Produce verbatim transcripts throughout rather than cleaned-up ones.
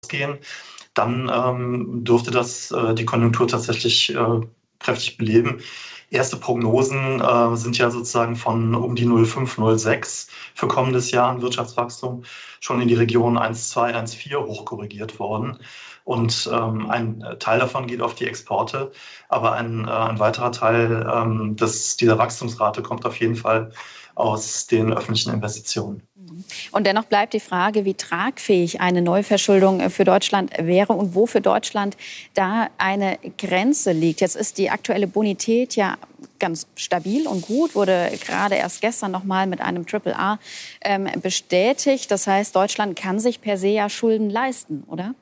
gehen, dann ähm, dürfte das äh, die Konjunktur tatsächlich äh, kräftig beleben. Erste Prognosen äh, sind ja sozusagen von um die null Komma fünf, null Komma sechs für kommendes Jahr an Wirtschaftswachstum schon in die Region eins Komma zwei, eins Komma vier hochkorrigiert worden. Und ähm, ein Teil davon geht auf die Exporte, aber ein, äh, ein weiterer Teil ähm, des, dieser Wachstumsrate kommt auf jeden Fall aus den öffentlichen Investitionen. Und dennoch bleibt die Frage, wie tragfähig eine Neuverschuldung für Deutschland wäre und wo für Deutschland da eine Grenze liegt. Jetzt ist die aktuelle Bonität ja ganz stabil und gut, wurde gerade erst gestern noch mal mit einem Triple A ähm, bestätigt. Das heißt, Deutschland kann sich per se ja Schulden leisten, oder?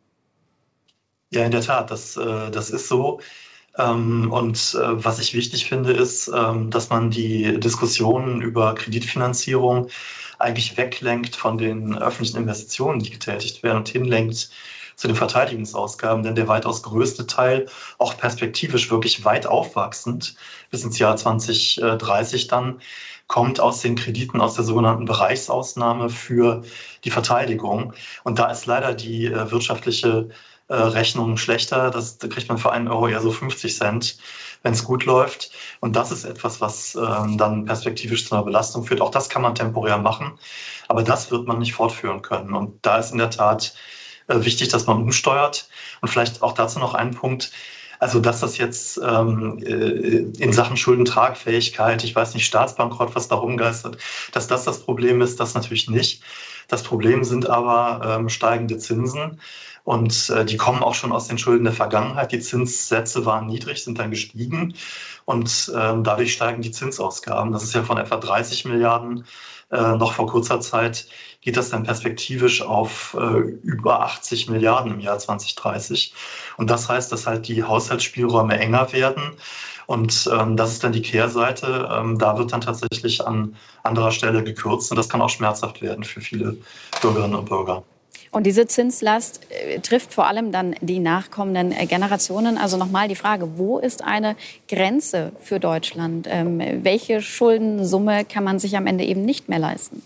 Ja, in der Tat, das, äh, das ist so. Ähm, und äh, was ich wichtig finde, ist, ähm, dass man die Diskussionen über Kreditfinanzierung eigentlich weglenkt von den öffentlichen Investitionen, die getätigt werden, und hinlenkt zu den Verteidigungsausgaben. Denn der weitaus größte Teil, auch perspektivisch wirklich weit aufwachsend, bis ins Jahr zwanzig dreißig dann, kommt aus den Krediten aus der sogenannten Bereichsausnahme für die Verteidigung. Und da ist leider die äh, wirtschaftliche äh, Rechnung schlechter. Das, da kriegt man für einen Euro eher so fünfzig Cent, wenn es gut läuft. Und das ist etwas, was ähm, dann perspektivisch zu einer Belastung führt. Auch das kann man temporär machen, aber das wird man nicht fortführen können. Und da ist in der Tat äh, wichtig, dass man umsteuert. Und vielleicht auch dazu noch ein Punkt. Also, dass das jetzt ähm, in Sachen Schuldentragfähigkeit, ich weiß nicht, Staatsbankrott, was da rumgeistert, dass das das Problem ist, das natürlich nicht. Das Problem sind aber ähm, steigende Zinsen. Und äh, die kommen auch schon aus den Schulden der Vergangenheit. Die Zinssätze waren niedrig, sind dann gestiegen. Und ähm, dadurch steigen die Zinsausgaben. Das ist ja von etwa dreißig Milliarden äh, noch vor kurzer Zeit, geht das dann perspektivisch auf äh, über achtzig Milliarden im Jahr zwanzig dreißig. Und das heißt, dass halt die Haushaltsspielräume enger werden. Und ähm, das ist dann die Kehrseite. Ähm, da wird dann tatsächlich an anderer Stelle gekürzt. Und das kann auch schmerzhaft werden für viele Bürgerinnen und Bürger. Und diese Zinslast äh, trifft vor allem dann die nachkommenden äh, Generationen. Also nochmal die Frage, wo ist eine Grenze für Deutschland? Ähm, welche Schuldensumme kann man sich am Ende eben nicht mehr leisten?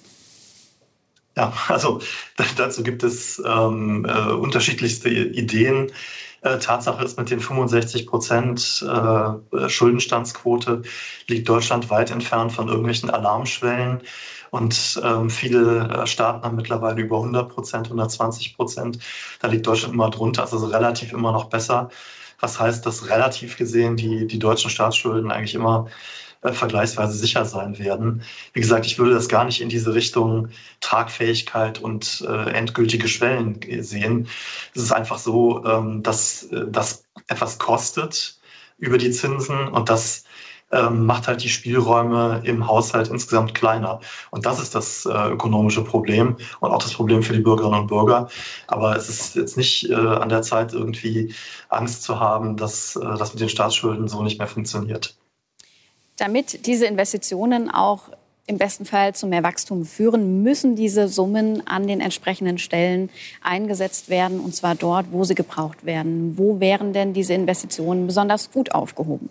Ja, also dazu gibt es ähm, äh, unterschiedlichste Ideen. Äh, Tatsache ist, mit den fünfundsechzig Prozent äh, Schuldenstandsquote liegt Deutschland weit entfernt von irgendwelchen Alarmschwellen. Und ähm, viele Staaten haben mittlerweile über hundert Prozent, hundertzwanzig Prozent. Da liegt Deutschland immer drunter, also relativ immer noch besser. Was heißt, dass relativ gesehen die, die deutschen Staatsschulden eigentlich immer äh, vergleichsweise sicher sein werden. Wie gesagt, ich würde das gar nicht in diese Richtung Tragfähigkeit und äh, endgültige Schwellen sehen. Es ist einfach so, ähm, dass äh, das etwas kostet über die Zinsen und das ähm, macht halt die Spielräume im Haushalt insgesamt kleiner. Und das ist das äh, ökonomische Problem und auch das Problem für die Bürgerinnen und Bürger. Aber es ist jetzt nicht äh, an der Zeit, irgendwie Angst zu haben, dass äh, das mit den Staatsschulden so nicht mehr funktioniert. Damit diese Investitionen auch im besten Fall zu mehr Wachstum führen, müssen diese Summen an den entsprechenden Stellen eingesetzt werden, und zwar dort, wo sie gebraucht werden. Wo wären denn diese Investitionen besonders gut aufgehoben?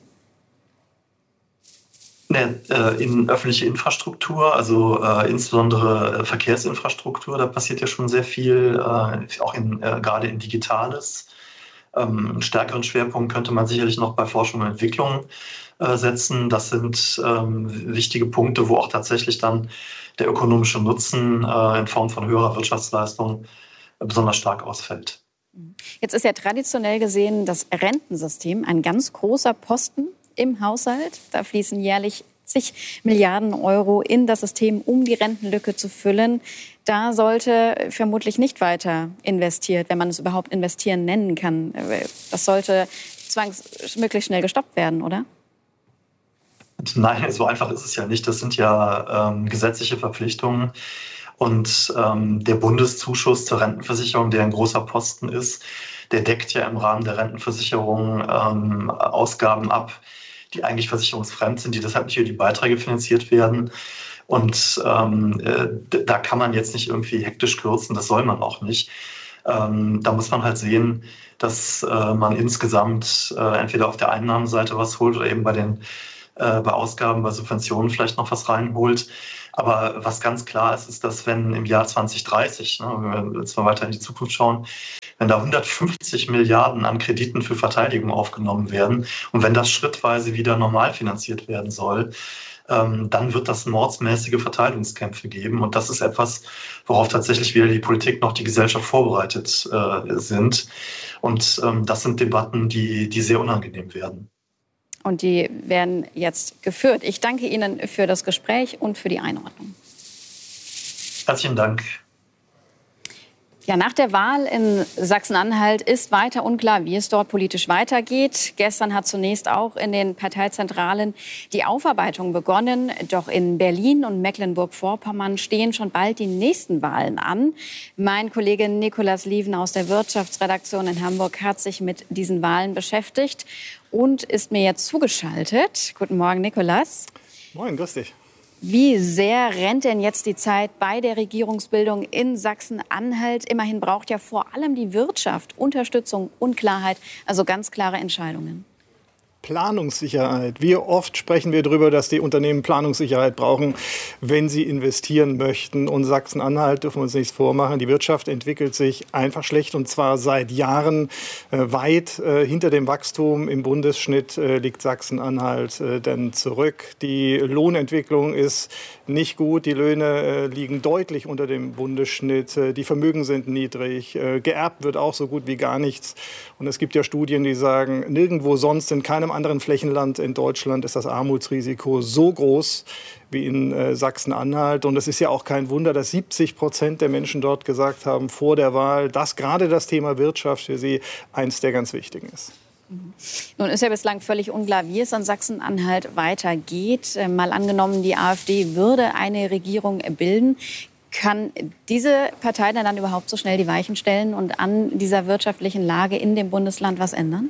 In öffentliche Infrastruktur, also äh, insbesondere Verkehrsinfrastruktur, da passiert ja schon sehr viel, äh, auch in, äh, gerade in Digitales. Ähm, einen stärkeren Schwerpunkt könnte man sicherlich noch bei Forschung und Entwicklung äh, setzen. Das sind ähm, wichtige Punkte, wo auch tatsächlich dann der ökonomische Nutzen äh, in Form von höherer Wirtschaftsleistung äh, besonders stark ausfällt. Jetzt ist ja traditionell gesehen das Rentensystem ein ganz großer Posten im Haushalt. Da fließen jährlich zig Milliarden Euro in das System, um die Rentenlücke zu füllen. Da sollte vermutlich nicht weiter investiert, wenn man es überhaupt investieren nennen kann. Das sollte zwangs möglichst schnell gestoppt werden, oder? Nein, so einfach ist es ja nicht. Das sind ja ähm, gesetzliche Verpflichtungen. Und ähm, der Bundeszuschuss zur Rentenversicherung, der ein großer Posten ist, der deckt ja im Rahmen der Rentenversicherung ähm, Ausgaben ab, die eigentlich versicherungsfremd sind, die deshalb nicht über die Beiträge finanziert werden. Und ähm, äh, da kann man jetzt nicht irgendwie hektisch kürzen, das soll man auch nicht. Ähm, da muss man halt sehen, dass äh, man insgesamt äh, entweder auf der Einnahmenseite was holt oder eben bei den äh, bei Ausgaben, bei Subventionen vielleicht noch was reinholt. Aber was ganz klar ist, ist, dass wenn im Jahr zwanzig dreißig, ne, wenn wir jetzt mal weiter in die Zukunft schauen, wenn da hundertfünfzig Milliarden an Krediten für Verteidigung aufgenommen werden und wenn das schrittweise wieder normal finanziert werden soll, ähm, dann wird das mordsmäßige Verteidigungskämpfe geben. Und das ist etwas, worauf tatsächlich weder die Politik noch die Gesellschaft vorbereitet äh, sind. Und ähm, das sind Debatten, die, die sehr unangenehm werden. Und die werden jetzt geführt. Ich danke Ihnen für das Gespräch und für die Einordnung. Herzlichen Dank. Ja, nach der Wahl in Sachsen-Anhalt ist weiter unklar, wie es dort politisch weitergeht. Gestern hat zunächst auch in den Parteizentralen die Aufarbeitung begonnen. Doch in Berlin und Mecklenburg-Vorpommern stehen schon bald die nächsten Wahlen an. Mein Kollege Nikolaus Lieven aus der Wirtschaftsredaktion in Hamburg hat sich mit diesen Wahlen beschäftigt und ist mir jetzt zugeschaltet. Guten Morgen, Nikolaus. Moin, grüß dich. Wie sehr rennt denn jetzt die Zeit bei der Regierungsbildung in Sachsen-Anhalt? Immerhin braucht ja vor allem die Wirtschaft Unterstützung und Klarheit, also ganz klare Entscheidungen. Planungssicherheit. Wie oft sprechen wir darüber, dass die Unternehmen Planungssicherheit brauchen, wenn sie investieren möchten. Und Sachsen-Anhalt, dürfen wir uns nichts vormachen, die Wirtschaft entwickelt sich einfach schlecht und zwar seit Jahren äh, weit äh, hinter dem Wachstum. Im Bundesschnitt äh, liegt Sachsen-Anhalt äh, dann zurück. Die Lohnentwicklung ist nicht gut. Die Löhne äh, liegen deutlich unter dem Bundesschnitt. Äh, die Vermögen sind niedrig. Äh, geerbt wird auch so gut wie gar nichts. Und es gibt ja Studien, die sagen, nirgendwo sonst, in keinem anderen Flächenland in Deutschland ist das Armutsrisiko so groß wie in äh, Sachsen-Anhalt. Und es ist ja auch kein Wunder, dass siebzig Prozent der Menschen dort gesagt haben vor der Wahl, dass gerade das Thema Wirtschaft für sie eins der ganz wichtigen ist. Nun ist ja bislang völlig unklar, wie es an Sachsen-Anhalt weitergeht. Äh, mal angenommen, die AfD würde eine Regierung bilden. Kann diese Partei dann überhaupt so schnell die Weichen stellen und an dieser wirtschaftlichen Lage in dem Bundesland was ändern?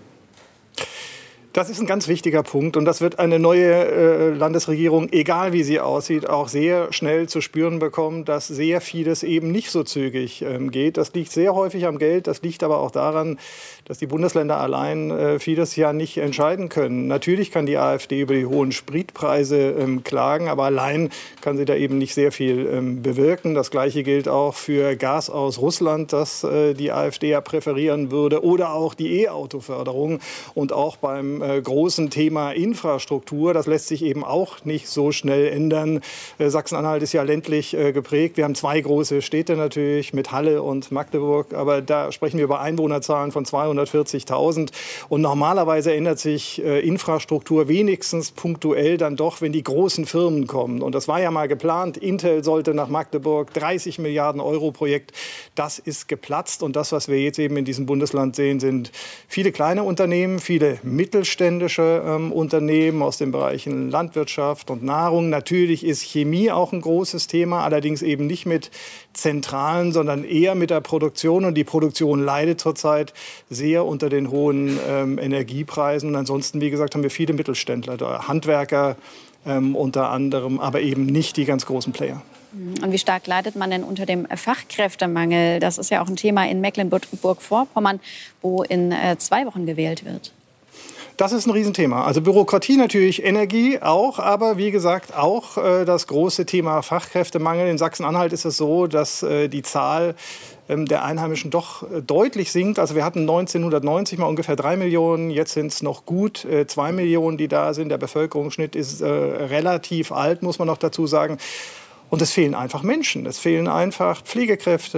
Das ist ein ganz wichtiger Punkt und das wird eine neue äh, Landesregierung, egal wie sie aussieht, auch sehr schnell zu spüren bekommen, dass sehr vieles eben nicht so zügig ähm, geht. Das liegt sehr häufig am Geld, das liegt aber auch daran, dass die Bundesländer allein äh, vieles ja nicht entscheiden können. Natürlich kann die AfD über die hohen Spritpreise ähm, klagen, aber allein kann sie da eben nicht sehr viel ähm, bewirken. Das Gleiche gilt auch für Gas aus Russland, das äh, die AfD ja präferieren würde, oder auch die E-Auto-Förderung und auch beim äh, großen Thema Infrastruktur. Das lässt sich eben auch nicht so schnell ändern. Äh, Sachsen-Anhalt ist ja ländlich äh, geprägt. Wir haben zwei große Städte natürlich mit Halle und Magdeburg, aber da sprechen wir über Einwohnerzahlen von zweihundertvierzigtausend. Und normalerweise ändert sich äh, Infrastruktur wenigstens punktuell dann doch, wenn die großen Firmen kommen. Und das war ja mal geplant. Intel sollte nach Magdeburg, dreißig Milliarden Euro Projekt. Das ist geplatzt. Und das, was wir jetzt eben in diesem Bundesland sehen, sind viele kleine Unternehmen, viele mittelständische ähm, Unternehmen aus den Bereichen Landwirtschaft und Nahrung. Natürlich ist Chemie auch ein großes Thema, allerdings eben nicht mit Zentralen, sondern eher mit der Produktion. Und die Produktion leidet zurzeit sehr unter den hohen ähm, Energiepreisen. Und ansonsten, wie gesagt, haben wir viele Mittelständler, Handwerker ähm, unter anderem, aber eben nicht die ganz großen Player. Und wie stark leidet man denn unter dem Fachkräftemangel? Das ist ja auch ein Thema in Mecklenburg-Vorpommern, wo in äh, zwei Wochen gewählt wird. Das ist ein Riesenthema. Also Bürokratie natürlich, Energie auch, aber wie gesagt auch äh, das große Thema Fachkräftemangel. In Sachsen-Anhalt ist es so, dass äh, die Zahl ähm, der Einheimischen doch äh, deutlich sinkt. Also wir hatten neunzehnhundertneunzig mal ungefähr drei Millionen, jetzt sind es noch gut äh, zwei Millionen, die da sind. Der Bevölkerungsschnitt ist äh, relativ alt, muss man noch dazu sagen. Und es fehlen einfach Menschen. Es fehlen einfach Pflegekräfte,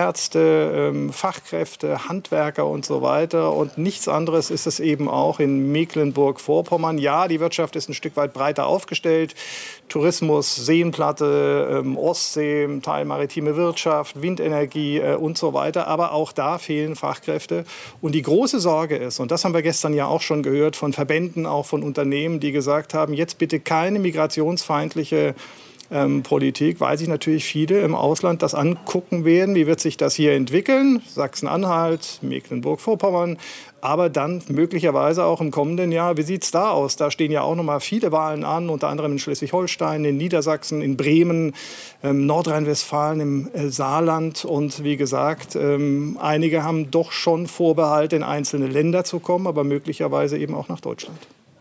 Ärzte, ähm, Fachkräfte, Handwerker und so weiter. Und nichts anderes ist es eben auch in Mecklenburg-Vorpommern. Ja, die Wirtschaft ist ein Stück weit breiter aufgestellt. Tourismus, Seenplatte, ähm, Ostsee, Teil maritime Wirtschaft, Windenergie äh, und so weiter. Aber auch da fehlen Fachkräfte. Und die große Sorge ist, und das haben wir gestern ja auch schon gehört von Verbänden, auch von Unternehmen, die gesagt haben, jetzt bitte keine migrationsfeindliche Ähm, Politik, weil sich natürlich viele im Ausland das angucken werden. Wie wird sich das hier entwickeln? Sachsen-Anhalt, Mecklenburg-Vorpommern, aber dann möglicherweise auch im kommenden Jahr. Wie sieht es da aus? Da stehen ja auch noch mal viele Wahlen an, unter anderem in Schleswig-Holstein, in Niedersachsen, in Bremen, ähm, Nordrhein-Westfalen, im äh, Saarland. Und wie gesagt, ähm, einige haben doch schon Vorbehalte, in einzelne Länder zu kommen, aber möglicherweise eben auch nach Deutschland.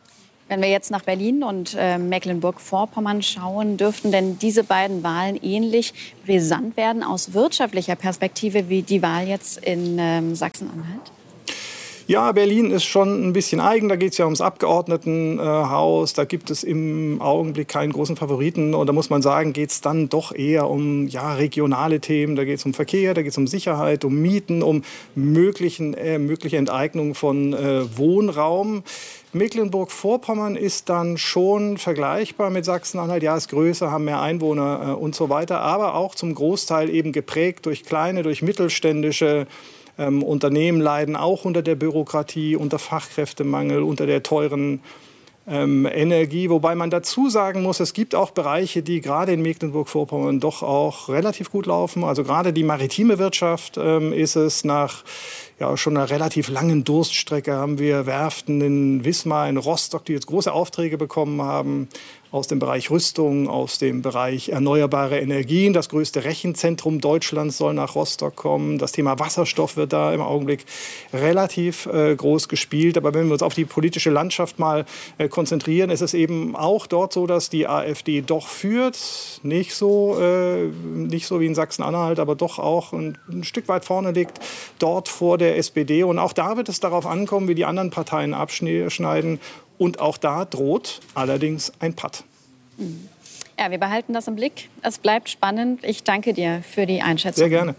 Wenn wir jetzt nach Berlin und äh, Mecklenburg-Vorpommern schauen, dürften denn diese beiden Wahlen ähnlich brisant werden aus wirtschaftlicher Perspektive wie die Wahl jetzt in ähm, Sachsen-Anhalt? Ja, Berlin ist schon ein bisschen eigen. Da geht es ja ums Abgeordnetenhaus. Da gibt es im Augenblick keinen großen Favoriten. Und da muss man sagen, geht es dann doch eher um ja, regionale Themen. Da geht es um Verkehr, da geht es um Sicherheit, um Mieten, um möglichen, äh, mögliche Enteignung von äh, Wohnraum. Mecklenburg-Vorpommern ist dann schon vergleichbar mit Sachsen-Anhalt. Ja, ist größer, haben mehr Einwohner äh, und so weiter. Aber auch zum Großteil eben geprägt durch kleine, durch mittelständische Ähm, Unternehmen leiden auch unter der Bürokratie, unter Fachkräftemangel, unter der teuren ähm, Energie. Wobei man dazu sagen muss, es gibt auch Bereiche, die gerade in Mecklenburg-Vorpommern doch auch relativ gut laufen. Also gerade die maritime Wirtschaft ähm, ist es nach ja, schon einer relativ langen Durststrecke. Haben wir Werften in Wismar, in Rostock, die jetzt große Aufträge bekommen haben aus dem Bereich Rüstung, aus dem Bereich erneuerbare Energien. Das größte Rechenzentrum Deutschlands soll nach Rostock kommen. Das Thema Wasserstoff wird da im Augenblick relativ äh, groß gespielt. Aber wenn wir uns auf die politische Landschaft mal äh, konzentrieren, ist es eben auch dort so, dass die AfD doch führt. Nicht so, äh, nicht so wie in Sachsen-Anhalt, aber doch auch ein, ein Stück weit vorne liegt, dort vor der S P D. Und auch da wird es darauf ankommen, wie die anderen Parteien abschneiden. Und auch da droht allerdings ein Patt. Ja, wir behalten das im Blick. Es bleibt spannend. Ich danke dir für die Einschätzung. Sehr gerne.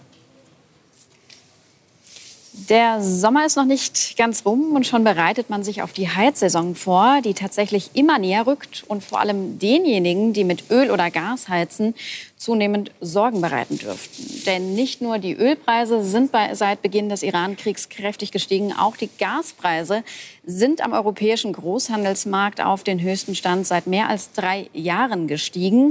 Der Sommer ist noch nicht ganz rum und schon bereitet man sich auf die Heizsaison vor, die tatsächlich immer näher rückt und vor allem denjenigen, die mit Öl oder Gas heizen, zunehmend Sorgen bereiten dürften. Denn nicht nur die Ölpreise sind bei, seit Beginn des Iran-Kriegs kräftig gestiegen, auch die Gaspreise sind am europäischen Großhandelsmarkt auf den höchsten Stand seit mehr als drei Jahren gestiegen.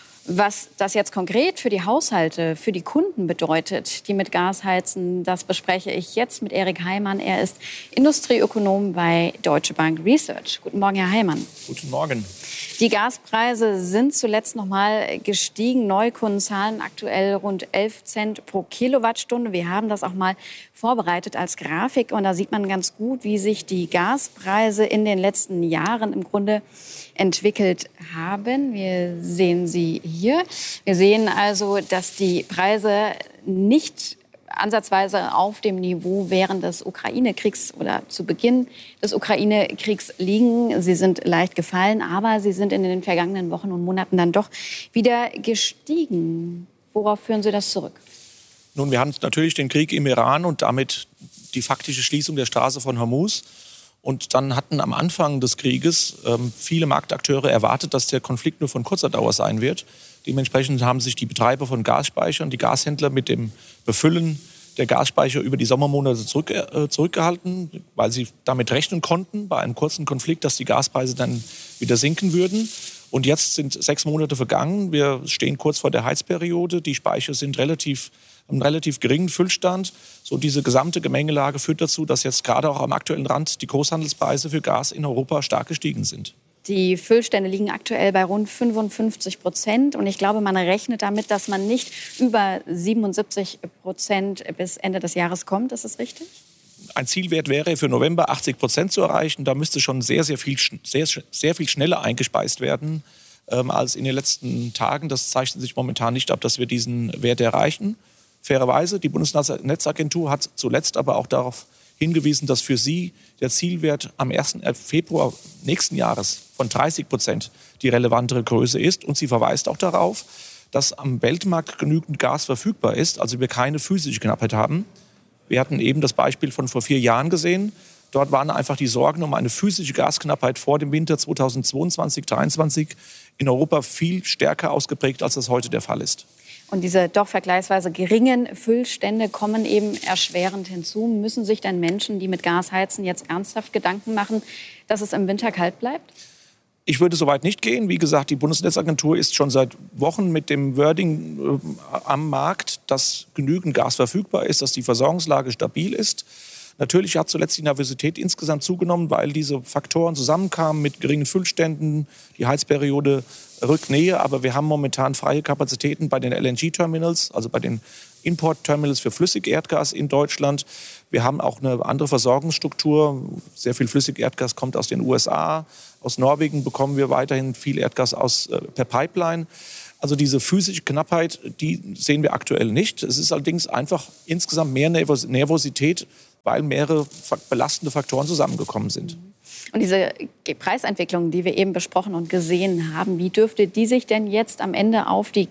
Was das jetzt konkret für die Haushalte, für die Kunden bedeutet, die mit Gas heizen, das bespreche ich jetzt mit Erik Heimann. Er ist Industrieökonom bei Deutsche Bank Research. Guten Morgen, Herr Heimann. Guten Morgen. Die Gaspreise sind zuletzt noch mal gestiegen. Neukunden zahlen aktuell rund elf Cent pro Kilowattstunde. Wir haben das auch mal vorbereitet als Grafik. Und da sieht man ganz gut, wie sich die Gaspreise in den letzten Jahren im Grunde entwickelt haben. Wir sehen sie hier. Wir sehen also, dass die Preise nicht ansatzweise auf dem Niveau während des Ukraine-Kriegs oder zu Beginn des Ukraine-Kriegs liegen. Sie sind leicht gefallen, aber sie sind in den vergangenen Wochen und Monaten dann doch wieder gestiegen. Worauf führen Sie das zurück? Nun, wir haben natürlich den Krieg im Iran und damit die faktische Schließung der Straße von Hormuz. Und dann hatten am Anfang des Krieges ähm, viele Marktakteure erwartet, dass der Konflikt nur von kurzer Dauer sein wird. Dementsprechend haben sich die Betreiber von Gasspeichern, die Gashändler mit dem Befüllen der Gasspeicher über die Sommermonate zurück, äh, zurückgehalten, weil sie damit rechnen konnten, bei einem kurzen Konflikt, dass die Gaspreise dann wieder sinken würden. Und jetzt sind sechs Monate vergangen. Wir stehen kurz vor der Heizperiode. Die Speicher sind relativ einen relativ geringen Füllstand. So diese gesamte Gemengelage führt dazu, dass jetzt gerade auch am aktuellen Rand die Großhandelspreise für Gas in Europa stark gestiegen sind. Die Füllstände liegen aktuell bei rund fünfundfünfzig Prozent. Und ich glaube, man rechnet damit, dass man nicht über siebenundsiebzig Prozent bis Ende des Jahres kommt. Ist das richtig? Ein Zielwert wäre für November achtzig Prozent zu erreichen. Da müsste schon sehr, sehr viel, sehr, sehr viel schneller eingespeist werden ähm, als in den letzten Tagen. Das zeichnet sich momentan nicht ab, dass wir diesen Wert erreichen. Fairerweise, die Bundesnetzagentur hat zuletzt aber auch darauf hingewiesen, dass für sie der Zielwert am ersten Februar nächsten Jahres von dreißig Prozent die relevantere Größe ist. Und sie verweist auch darauf, dass am Weltmarkt genügend Gas verfügbar ist, also wir keine physische Knappheit haben. Wir hatten eben das Beispiel von vor vier Jahren gesehen. Dort waren einfach die Sorgen um eine physische Gasknappheit vor dem Winter zweitausendzweiundzwanzig dreiundzwanzig in Europa viel stärker ausgeprägt, als das heute der Fall ist. Und diese doch vergleichsweise geringen Füllstände kommen eben erschwerend hinzu. Müssen sich denn Menschen, die mit Gas heizen, jetzt ernsthaft Gedanken machen, dass es im Winter kalt bleibt? Ich würde so weit nicht gehen. Wie gesagt, die Bundesnetzagentur ist schon seit Wochen mit dem Wording äh, am Markt, dass genügend Gas verfügbar ist, dass die Versorgungslage stabil ist. Natürlich hat zuletzt die Nervosität insgesamt zugenommen, weil diese Faktoren zusammenkamen mit geringen Füllständen. Die Heizperiode rückt näher, aber wir haben momentan freie Kapazitäten bei den L N G-Terminals, also bei den Importterminals für Flüssigerdgas in Deutschland. Wir haben auch eine andere Versorgungsstruktur. Sehr viel Flüssigerdgas kommt aus den U S A. Aus Norwegen bekommen wir weiterhin viel Erdgas aus, äh, per Pipeline. Also diese physische Knappheit, die sehen wir aktuell nicht. Es ist allerdings einfach insgesamt mehr Nervos- Nervosität, weil mehrere belastende Faktoren zusammengekommen sind. Und diese Preisentwicklung, die wir eben besprochen und gesehen haben, wie dürfte die sich denn jetzt am Ende auf die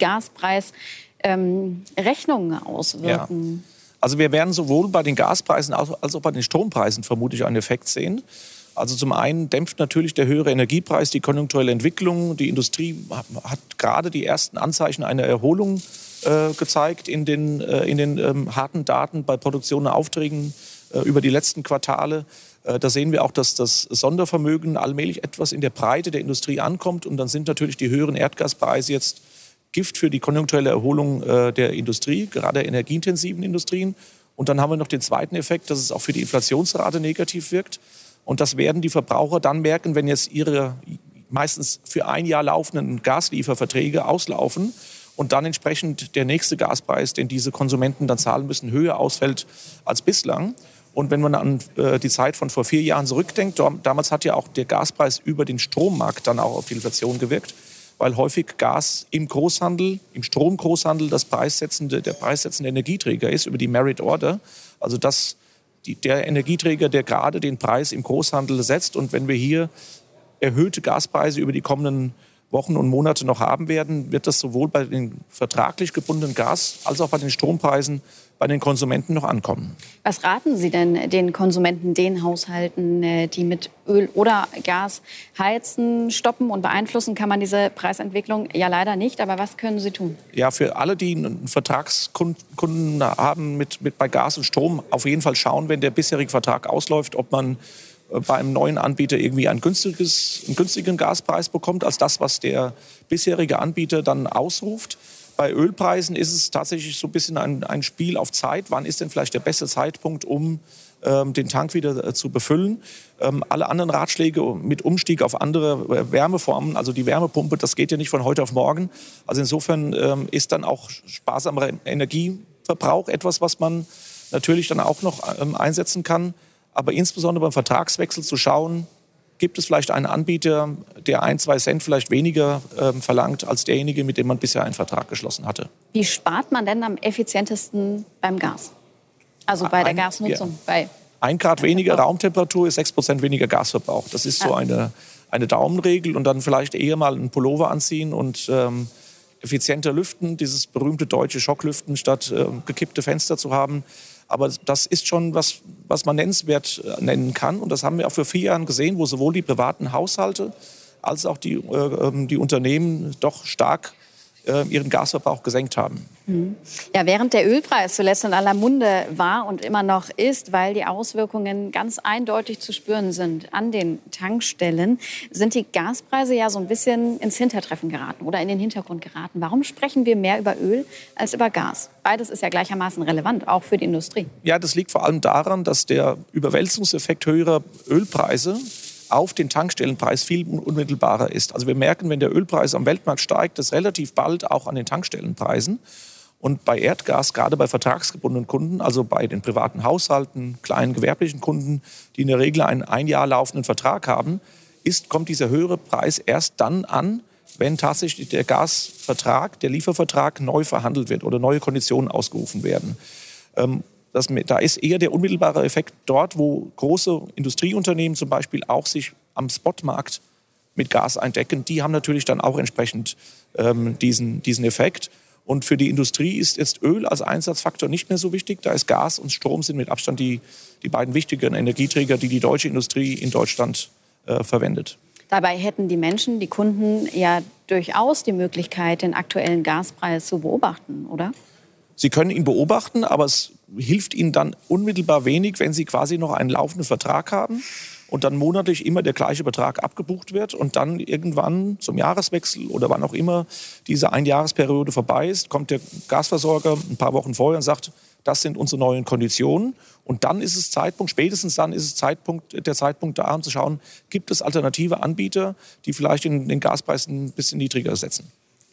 Gaspreisrechnungen ähm, auswirken? Ja. Also wir werden sowohl bei den Gaspreisen als auch bei den Strompreisen vermutlich einen Effekt sehen. Also zum einen dämpft natürlich der höhere Energiepreis die konjunkturelle Entwicklung. Die Industrie hat gerade die ersten Anzeichen einer Erholung äh, gezeigt in den, äh, in den ähm, harten Daten bei Produktion und Aufträgen äh, über die letzten Quartale. Äh, da sehen wir auch, dass das Sondervermögen allmählich etwas in der Breite der Industrie ankommt. Und dann sind natürlich die höheren Erdgaspreise jetzt Gift für die konjunkturelle Erholung äh, der Industrie, gerade der energieintensiven Industrien. Und dann haben wir noch den zweiten Effekt, dass es auch für die Inflationsrate negativ wirkt. Und das werden die Verbraucher dann merken, wenn jetzt ihre meistens für ein Jahr laufenden Gaslieferverträge auslaufen und dann entsprechend der nächste Gaspreis, den diese Konsumenten dann zahlen müssen, höher ausfällt als bislang. Und wenn man an äh, die Zeit von vor vier Jahren zurückdenkt, damals hat ja auch der Gaspreis über den Strommarkt dann auch auf die Inflation gewirkt, weil häufig Gas im Großhandel, im Stromgroßhandel das preissetzende, der preissetzende Energieträger ist über die Merit Order. Also das Die, der Energieträger, der gerade den Preis im Großhandel setzt. Und wenn wir hier erhöhte Gaspreise über die kommenden Wochen und Monate noch haben werden, wird das sowohl bei den vertraglich gebundenen Gas- als auch bei den Strompreisen bei den Konsumenten noch ankommen. Was raten Sie denn den Konsumenten, den Haushalten, die mit Öl oder Gas heizen? Stoppen und beeinflussen kann man diese Preisentwicklung ja leider nicht. Aber was können Sie tun? Ja, für alle, die einen Vertragskunden haben mit, mit bei Gas und Strom, auf jeden Fall schauen, wenn der bisherige Vertrag ausläuft, ob man bei einem neuen Anbieter irgendwie ein günstiges, einen günstigen Gaspreis bekommt, als das, was der bisherige Anbieter dann ausruft. Bei Ölpreisen ist es tatsächlich so ein bisschen ein, ein Spiel auf Zeit. Wann ist denn vielleicht der beste Zeitpunkt, um ähm, den Tank wieder äh, zu befüllen? Ähm, alle anderen Ratschläge mit Umstieg auf andere äh, Wärmeformen, also die Wärmepumpe, das geht ja nicht von heute auf morgen. Also insofern ähm, ist dann auch sparsamer Energieverbrauch etwas, was man natürlich dann auch noch ähm, einsetzen kann. Aber insbesondere beim Vertragswechsel zu schauen, gibt es vielleicht einen Anbieter, der ein, zwei Cent vielleicht weniger äh, verlangt als derjenige, mit dem man bisher einen Vertrag geschlossen hatte. Wie spart man denn am effizientesten beim Gas? Also bei der ein, Gasnutzung? Ja. Bei ein Grad weniger Raumtemperatur ist sechs Prozent weniger Gasverbrauch. Das ist so ja. eine, eine Daumenregel. Und dann vielleicht eher mal einen Pullover anziehen und ähm, effizienter lüften. Dieses berühmte deutsche Schocklüften, statt äh, gekippte Fenster zu haben. Aber das ist schon was, was man nennenswert nennen kann. Und das haben wir auch vor vier Jahren gesehen, wo sowohl die privaten Haushalte als auch die, äh, die Unternehmen doch stark äh, ihren Gasverbrauch gesenkt haben. Ja, während der Ölpreis zuletzt in aller Munde war und immer noch ist, weil die Auswirkungen ganz eindeutig zu spüren sind an den Tankstellen, sind die Gaspreise ja so ein bisschen ins Hintertreffen geraten oder in den Hintergrund geraten. Warum sprechen wir mehr über Öl als über Gas? Beides ist ja gleichermaßen relevant, auch für die Industrie. Ja, das liegt vor allem daran, dass der Überwälzungseffekt höherer Ölpreise auf den Tankstellenpreis viel unmittelbarer ist. Also wir merken, wenn der Ölpreis am Weltmarkt steigt, das relativ bald auch an den Tankstellenpreisen. Und bei Erdgas, gerade bei vertragsgebundenen Kunden, also bei den privaten Haushalten, kleinen gewerblichen Kunden, die in der Regel einen ein Jahr laufenden Vertrag haben, ist, kommt dieser höhere Preis erst dann an, wenn tatsächlich der Gasvertrag, der Liefervertrag neu verhandelt wird oder neue Konditionen ausgerufen werden. Ähm, das, da ist eher der unmittelbare Effekt dort, wo große Industrieunternehmen zum Beispiel auch sich am Spotmarkt mit Gas eindecken. Die haben natürlich dann auch entsprechend ähm, diesen, diesen Effekt. Und für die Industrie ist jetzt Öl als Einsatzfaktor nicht mehr so wichtig. Da ist Gas und Strom sind mit Abstand die, die beiden wichtigen Energieträger, die die deutsche Industrie in Deutschland äh, verwendet. Dabei hätten die Menschen, die Kunden ja durchaus die Möglichkeit, den aktuellen Gaspreis zu beobachten, oder? Sie können ihn beobachten, aber es hilft Ihnen dann unmittelbar wenig, wenn Sie quasi noch einen laufenden Vertrag haben und dann monatlich immer der gleiche Betrag abgebucht wird und dann irgendwann zum Jahreswechsel oder wann auch immer diese Einjahresperiode vorbei ist, kommt der Gasversorger ein paar Wochen vorher und sagt, das sind unsere neuen Konditionen. Und dann ist es Zeitpunkt, spätestens dann ist es Zeitpunkt, der Zeitpunkt da, um zu schauen, gibt es alternative Anbieter, die vielleicht den, den Gaspreis ein bisschen niedriger setzen.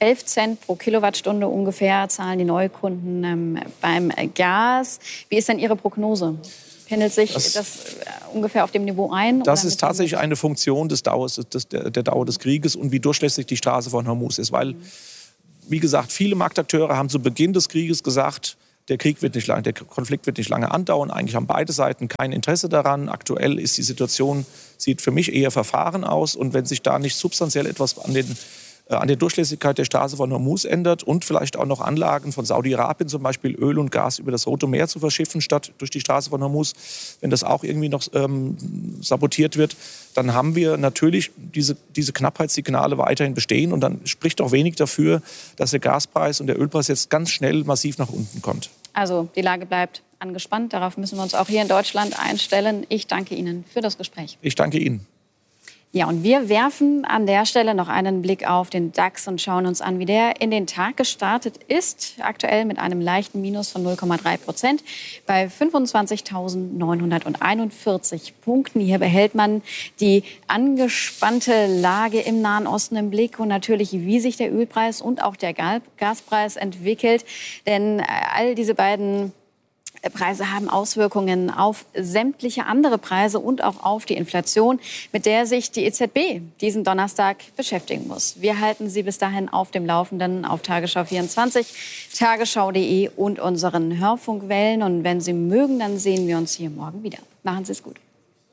elf Cent pro Kilowattstunde ungefähr zahlen die Neukunden ähm, beim Gas. Wie ist denn Ihre Prognose? Pendelt sich das, das äh, ungefähr auf dem Niveau ein? Das ist tatsächlich eine Funktion des Dauers, des, der, der Dauer des Krieges und wie durchlässig die Straße von Hormuz ist. Weil, wie gesagt, viele Marktakteure haben zu Beginn des Krieges gesagt, der Krieg wird nicht lange, der Konflikt wird nicht lange andauern. Eigentlich haben beide Seiten kein Interesse daran. Aktuell ist die Situation, sieht für mich eher verfahren aus. Und wenn sich da nicht substanziell etwas an den an der Durchlässigkeit der Straße von Hormuz ändert und vielleicht auch noch Anlagen von Saudi-Arabien, zum Beispiel Öl und Gas über das Rote Meer zu verschiffen, statt durch die Straße von Hormuz, wenn das auch irgendwie noch ähm, sabotiert wird, dann haben wir natürlich diese, diese Knappheitssignale weiterhin bestehen und dann spricht auch wenig dafür, dass der Gaspreis und der Ölpreis jetzt ganz schnell massiv nach unten kommt. Also die Lage bleibt angespannt, darauf müssen wir uns auch hier in Deutschland einstellen. Ich danke Ihnen für das Gespräch. Ich danke Ihnen. Ja, und wir werfen an der Stelle noch einen Blick auf den DAX und schauen uns an, wie der in den Tag gestartet ist. Aktuell mit einem leichten Minus von null Komma drei Prozent bei fünfundzwanzigtausendneunhunderteinundvierzig Punkten. Hier behält man die angespannte Lage im Nahen Osten im Blick und natürlich, wie sich der Ölpreis und auch der Gaspreis entwickelt. Denn all diese beiden Preise haben Auswirkungen auf sämtliche andere Preise und auch auf die Inflation, mit der sich die E Z B diesen Donnerstag beschäftigen muss. Wir halten Sie bis dahin auf dem Laufenden auf Tagesschau vierundzwanzig, tagesschau punkt de und unseren Hörfunkwellen. Und wenn Sie mögen, dann sehen wir uns hier morgen wieder. Machen Sie es gut.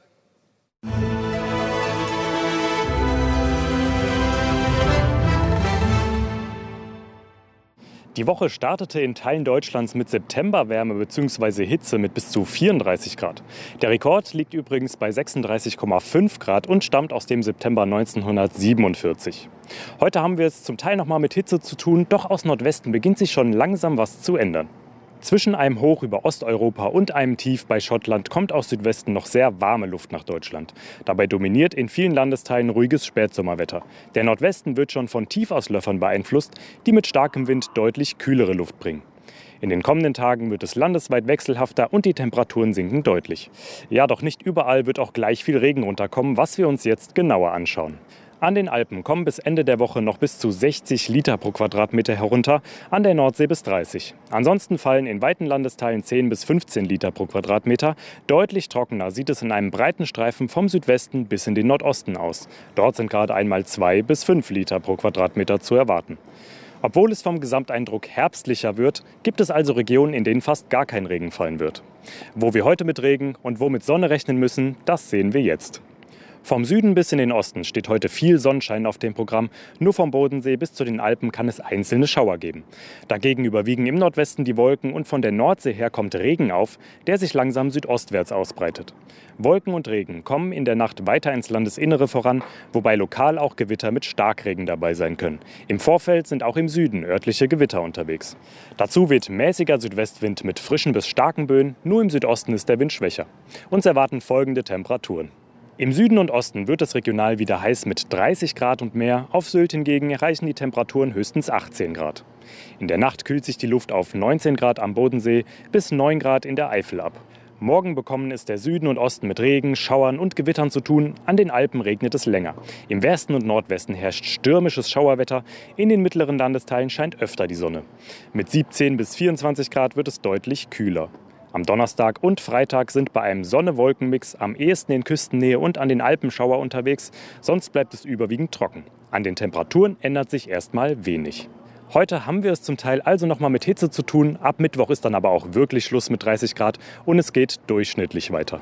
Die Woche startete in Teilen Deutschlands mit Septemberwärme bzw. Hitze mit bis zu vierunddreißig Grad. Der Rekord liegt übrigens bei sechsunddreißig Komma fünf Grad und stammt aus dem September neunzehnhundertsiebenundvierzig. Heute haben wir es zum Teil noch mal mit Hitze zu tun, doch aus Nordwesten beginnt sich schon langsam was zu ändern. Zwischen einem Hoch über Osteuropa und einem Tief bei Schottland kommt aus Südwesten noch sehr warme Luft nach Deutschland. Dabei dominiert in vielen Landesteilen ruhiges Spätsommerwetter. Der Nordwesten wird schon von Tiefauslöffern beeinflusst, die mit starkem Wind deutlich kühlere Luft bringen. In den kommenden Tagen wird es landesweit wechselhafter und die Temperaturen sinken deutlich. Ja, doch nicht überall wird auch gleich viel Regen runterkommen, was wir uns jetzt genauer anschauen. An den Alpen kommen bis Ende der Woche noch bis zu sechzig Liter pro Quadratmeter herunter, an der Nordsee bis dreißig. Ansonsten fallen in weiten Landesteilen zehn bis fünfzehn Liter pro Quadratmeter. Deutlich trockener sieht es in einem breiten Streifen vom Südwesten bis in den Nordosten aus. Dort sind gerade einmal zwei bis fünf Liter pro Quadratmeter zu erwarten. Obwohl es vom Gesamteindruck herbstlicher wird, gibt es also Regionen, in denen fast gar kein Regen fallen wird. Wo wir heute mit Regen und wo mit Sonne rechnen müssen, das sehen wir jetzt. Vom Süden bis in den Osten steht heute viel Sonnenschein auf dem Programm. Nur vom Bodensee bis zu den Alpen kann es einzelne Schauer geben. Dagegen überwiegen im Nordwesten die Wolken und von der Nordsee her kommt Regen auf, der sich langsam südostwärts ausbreitet. Wolken und Regen kommen in der Nacht weiter ins Landesinnere voran, wobei lokal auch Gewitter mit Starkregen dabei sein können. Im Vorfeld sind auch im Süden örtliche Gewitter unterwegs. Dazu weht mäßiger Südwestwind mit frischen bis starken Böen, nur im Südosten ist der Wind schwächer. Uns erwarten folgende Temperaturen. Im Süden und Osten wird es regional wieder heiß mit dreißig Grad und mehr. Auf Sylt hingegen erreichen die Temperaturen höchstens achtzehn Grad. In der Nacht kühlt sich die Luft auf neunzehn Grad am Bodensee bis neun Grad in der Eifel ab. Morgen bekommen es der Süden und Osten mit Regen, Schauern und Gewittern zu tun. An den Alpen regnet es länger. Im Westen und Nordwesten herrscht stürmisches Schauerwetter. In den mittleren Landesteilen scheint öfter die Sonne. Mit siebzehn bis vierundzwanzig Grad wird es deutlich kühler. Am Donnerstag und Freitag sind bei einem Sonne-Wolken-Mix am ehesten in Küstennähe und an den Alpen Schauer unterwegs. Sonst bleibt es überwiegend trocken. An den Temperaturen ändert sich erstmal wenig. Heute haben wir es zum Teil also noch mal mit Hitze zu tun. Ab Mittwoch ist dann aber auch wirklich Schluss mit dreißig Grad und es geht durchschnittlich weiter.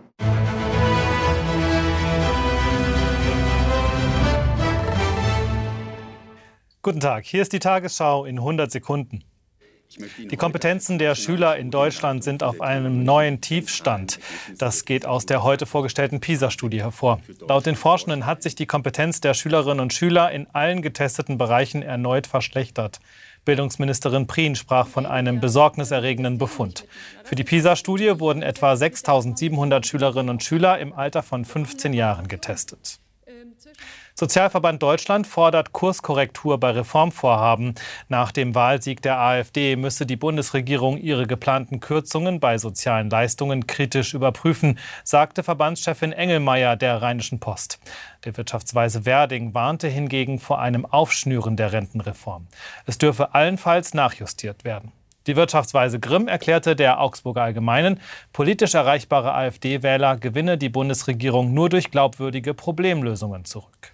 Guten Tag, hier ist die Tagesschau in hundert Sekunden. Die Kompetenzen der Schüler in Deutschland sind auf einem neuen Tiefstand. Das geht aus der heute vorgestellten PISA-Studie hervor. Laut den Forschenden hat sich die Kompetenz der Schülerinnen und Schüler in allen getesteten Bereichen erneut verschlechtert. Bildungsministerin Prien sprach von einem besorgniserregenden Befund. Für die PISA-Studie wurden etwa sechstausendsiebenhundert Schülerinnen und Schüler im Alter von fünfzehn Jahren getestet. Sozialverband Deutschland fordert Kurskorrektur bei Reformvorhaben. Nach dem Wahlsieg der AfD müsse die Bundesregierung ihre geplanten Kürzungen bei sozialen Leistungen kritisch überprüfen, sagte Verbandschefin Engelmeier der Rheinischen Post. Der Wirtschaftsweise Werding warnte hingegen vor einem Aufschnüren der Rentenreform. Es dürfe allenfalls nachjustiert werden. Die Wirtschaftsweise Grimm erklärte der Augsburger Allgemeinen, politisch erreichbare AfD-Wähler gewinne die Bundesregierung nur durch glaubwürdige Problemlösungen zurück.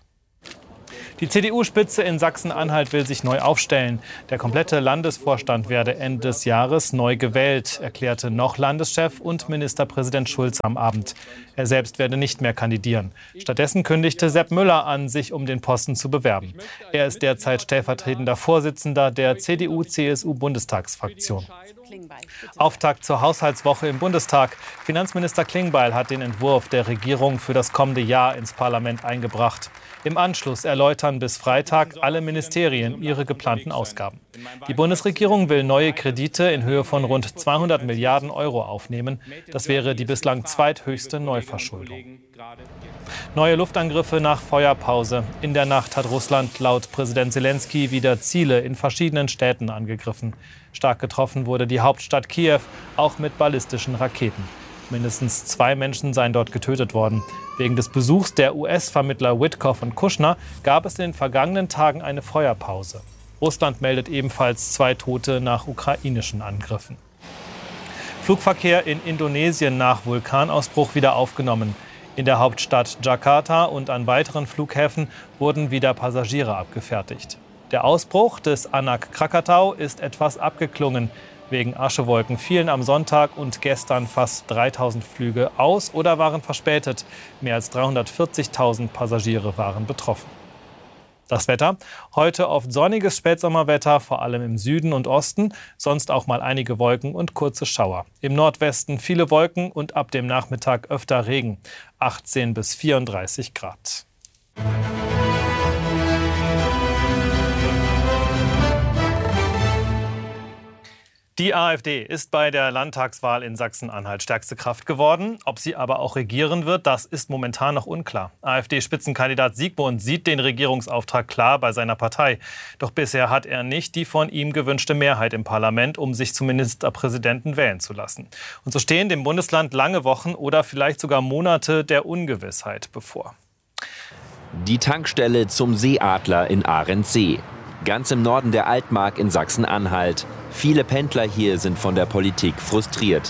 Die C D U-Spitze in Sachsen-Anhalt will sich neu aufstellen. Der komplette Landesvorstand werde Ende des Jahres neu gewählt, erklärte noch Landeschef und Ministerpräsident Schulz am Abend. Er selbst werde nicht mehr kandidieren. Stattdessen kündigte Sepp Müller an, sich um den Posten zu bewerben. Er ist derzeit stellvertretender Vorsitzender der C D U C S U-Bundestagsfraktion. Auftakt zur Haushaltswoche im Bundestag. Finanzminister Klingbeil hat den Entwurf der Regierung für das kommende Jahr ins Parlament eingebracht. Im Anschluss erläutern bis Freitag alle Ministerien ihre geplanten Ausgaben. Die Bundesregierung will neue Kredite in Höhe von rund zweihundert Milliarden Euro aufnehmen. Das wäre die bislang zweithöchste Neuverschuldung. Neue Luftangriffe nach Feuerpause. In der Nacht hat Russland laut Präsident Zelensky wieder Ziele in verschiedenen Städten angegriffen. Stark getroffen wurde die Hauptstadt Kiew, auch mit ballistischen Raketen. Mindestens zwei Menschen seien dort getötet worden. Wegen des Besuchs der U S-Vermittler Witkoff und Kushner gab es in den vergangenen Tagen eine Feuerpause. Russland meldet ebenfalls zwei Tote nach ukrainischen Angriffen. Flugverkehr in Indonesien nach Vulkanausbruch wieder aufgenommen. In der Hauptstadt Jakarta und an weiteren Flughäfen wurden wieder Passagiere abgefertigt. Der Ausbruch des Anak Krakatau ist etwas abgeklungen. Wegen Aschewolken fielen am Sonntag und gestern fast dreitausend Flüge aus oder waren verspätet. Mehr als dreihundertvierzigtausend Passagiere waren betroffen. Das Wetter. Heute oft sonniges Spätsommerwetter, vor allem im Süden und Osten. Sonst auch mal einige Wolken und kurze Schauer. Im Nordwesten viele Wolken und ab dem Nachmittag öfter Regen. achtzehn bis vierunddreißig Grad. Die AfD ist bei der Landtagswahl in Sachsen-Anhalt stärkste Kraft geworden. Ob sie aber auch regieren wird, das ist momentan noch unklar. AfD-Spitzenkandidat Siegmund sieht den Regierungsauftrag klar bei seiner Partei. Doch bisher hat er nicht die von ihm gewünschte Mehrheit im Parlament, um sich zum Ministerpräsidenten wählen zu lassen. Und so stehen dem Bundesland lange Wochen oder vielleicht sogar Monate der Ungewissheit bevor. Die Tankstelle zum Seeadler in Ahrensee. Ganz im Norden der Altmark in Sachsen-Anhalt. Viele Pendler hier sind von der Politik frustriert.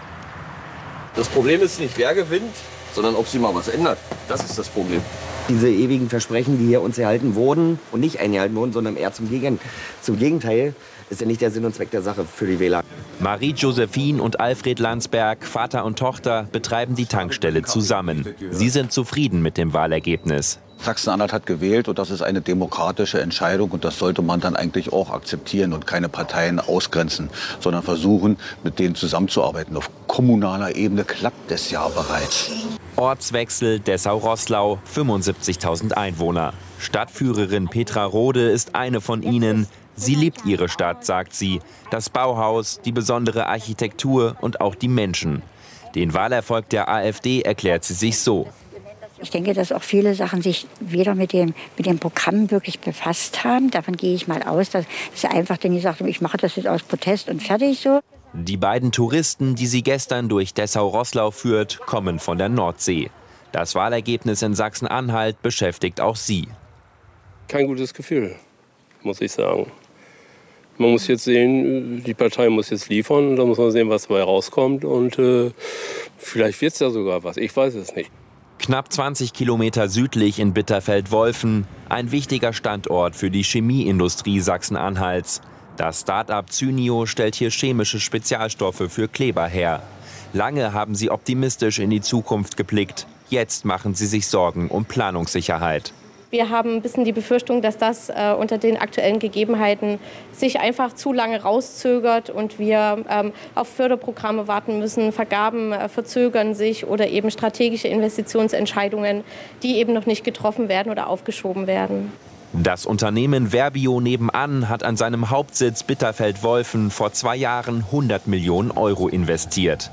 Das Problem ist nicht, wer gewinnt, sondern ob sie mal was ändert. Das ist das Problem. Diese ewigen Versprechen, die hier uns erhalten wurden und nicht eingehalten wurden, sondern eher zum, Gegen zum Gegenteil, ist ja nicht der Sinn und Zweck der Sache für die Wähler. Marie-Josephine und Alfred Landsberg, Vater und Tochter, betreiben die Tankstelle zusammen. Sie sind zufrieden mit dem Wahlergebnis. Sachsen-Anhalt hat gewählt und das ist eine demokratische Entscheidung und das sollte man dann eigentlich auch akzeptieren und keine Parteien ausgrenzen, sondern versuchen, mit denen zusammenzuarbeiten. Auf kommunaler Ebene klappt es ja bereits. Ortswechsel Dessau-Roßlau, fünfundsiebzigtausend Einwohner. Stadtführerin Petra Rode ist eine von ihnen. Sie liebt ihre Stadt, sagt sie. Das Bauhaus, die besondere Architektur und auch die Menschen. Den Wahlerfolg der AfD erklärt sie sich so. Ich denke, dass auch viele Sachen sich weder mit dem, mit dem Programm wirklich befasst haben. Davon gehe ich mal aus, dass sie einfach dann gesagt haben, ich mache das jetzt aus Protest und fertig so. Die beiden Touristen, die sie gestern durch Dessau-Roßlau führt, kommen von der Nordsee. Das Wahlergebnis in Sachsen-Anhalt beschäftigt auch sie. Kein gutes Gefühl, muss ich sagen. Man muss jetzt sehen, die Partei muss jetzt liefern, da muss man sehen, was dabei rauskommt und äh, vielleicht wird es ja sogar was, ich weiß es nicht. Knapp zwanzig Kilometer südlich in Bitterfeld-Wolfen, ein wichtiger Standort für die Chemieindustrie Sachsen-Anhalts. Das Start-up Cynio stellt hier chemische Spezialstoffe für Kleber her. Lange haben sie optimistisch in die Zukunft geblickt. Jetzt machen sie sich Sorgen um Planungssicherheit. Wir haben ein bisschen die Befürchtung, dass das äh, unter den aktuellen Gegebenheiten sich einfach zu lange rauszögert und wir ähm, auf Förderprogramme warten müssen. Vergaben äh, verzögern sich oder eben strategische Investitionsentscheidungen, die eben noch nicht getroffen werden oder aufgeschoben werden. Das Unternehmen Verbio nebenan hat an seinem Hauptsitz Bitterfeld-Wolfen vor zwei Jahren hundert Millionen Euro investiert.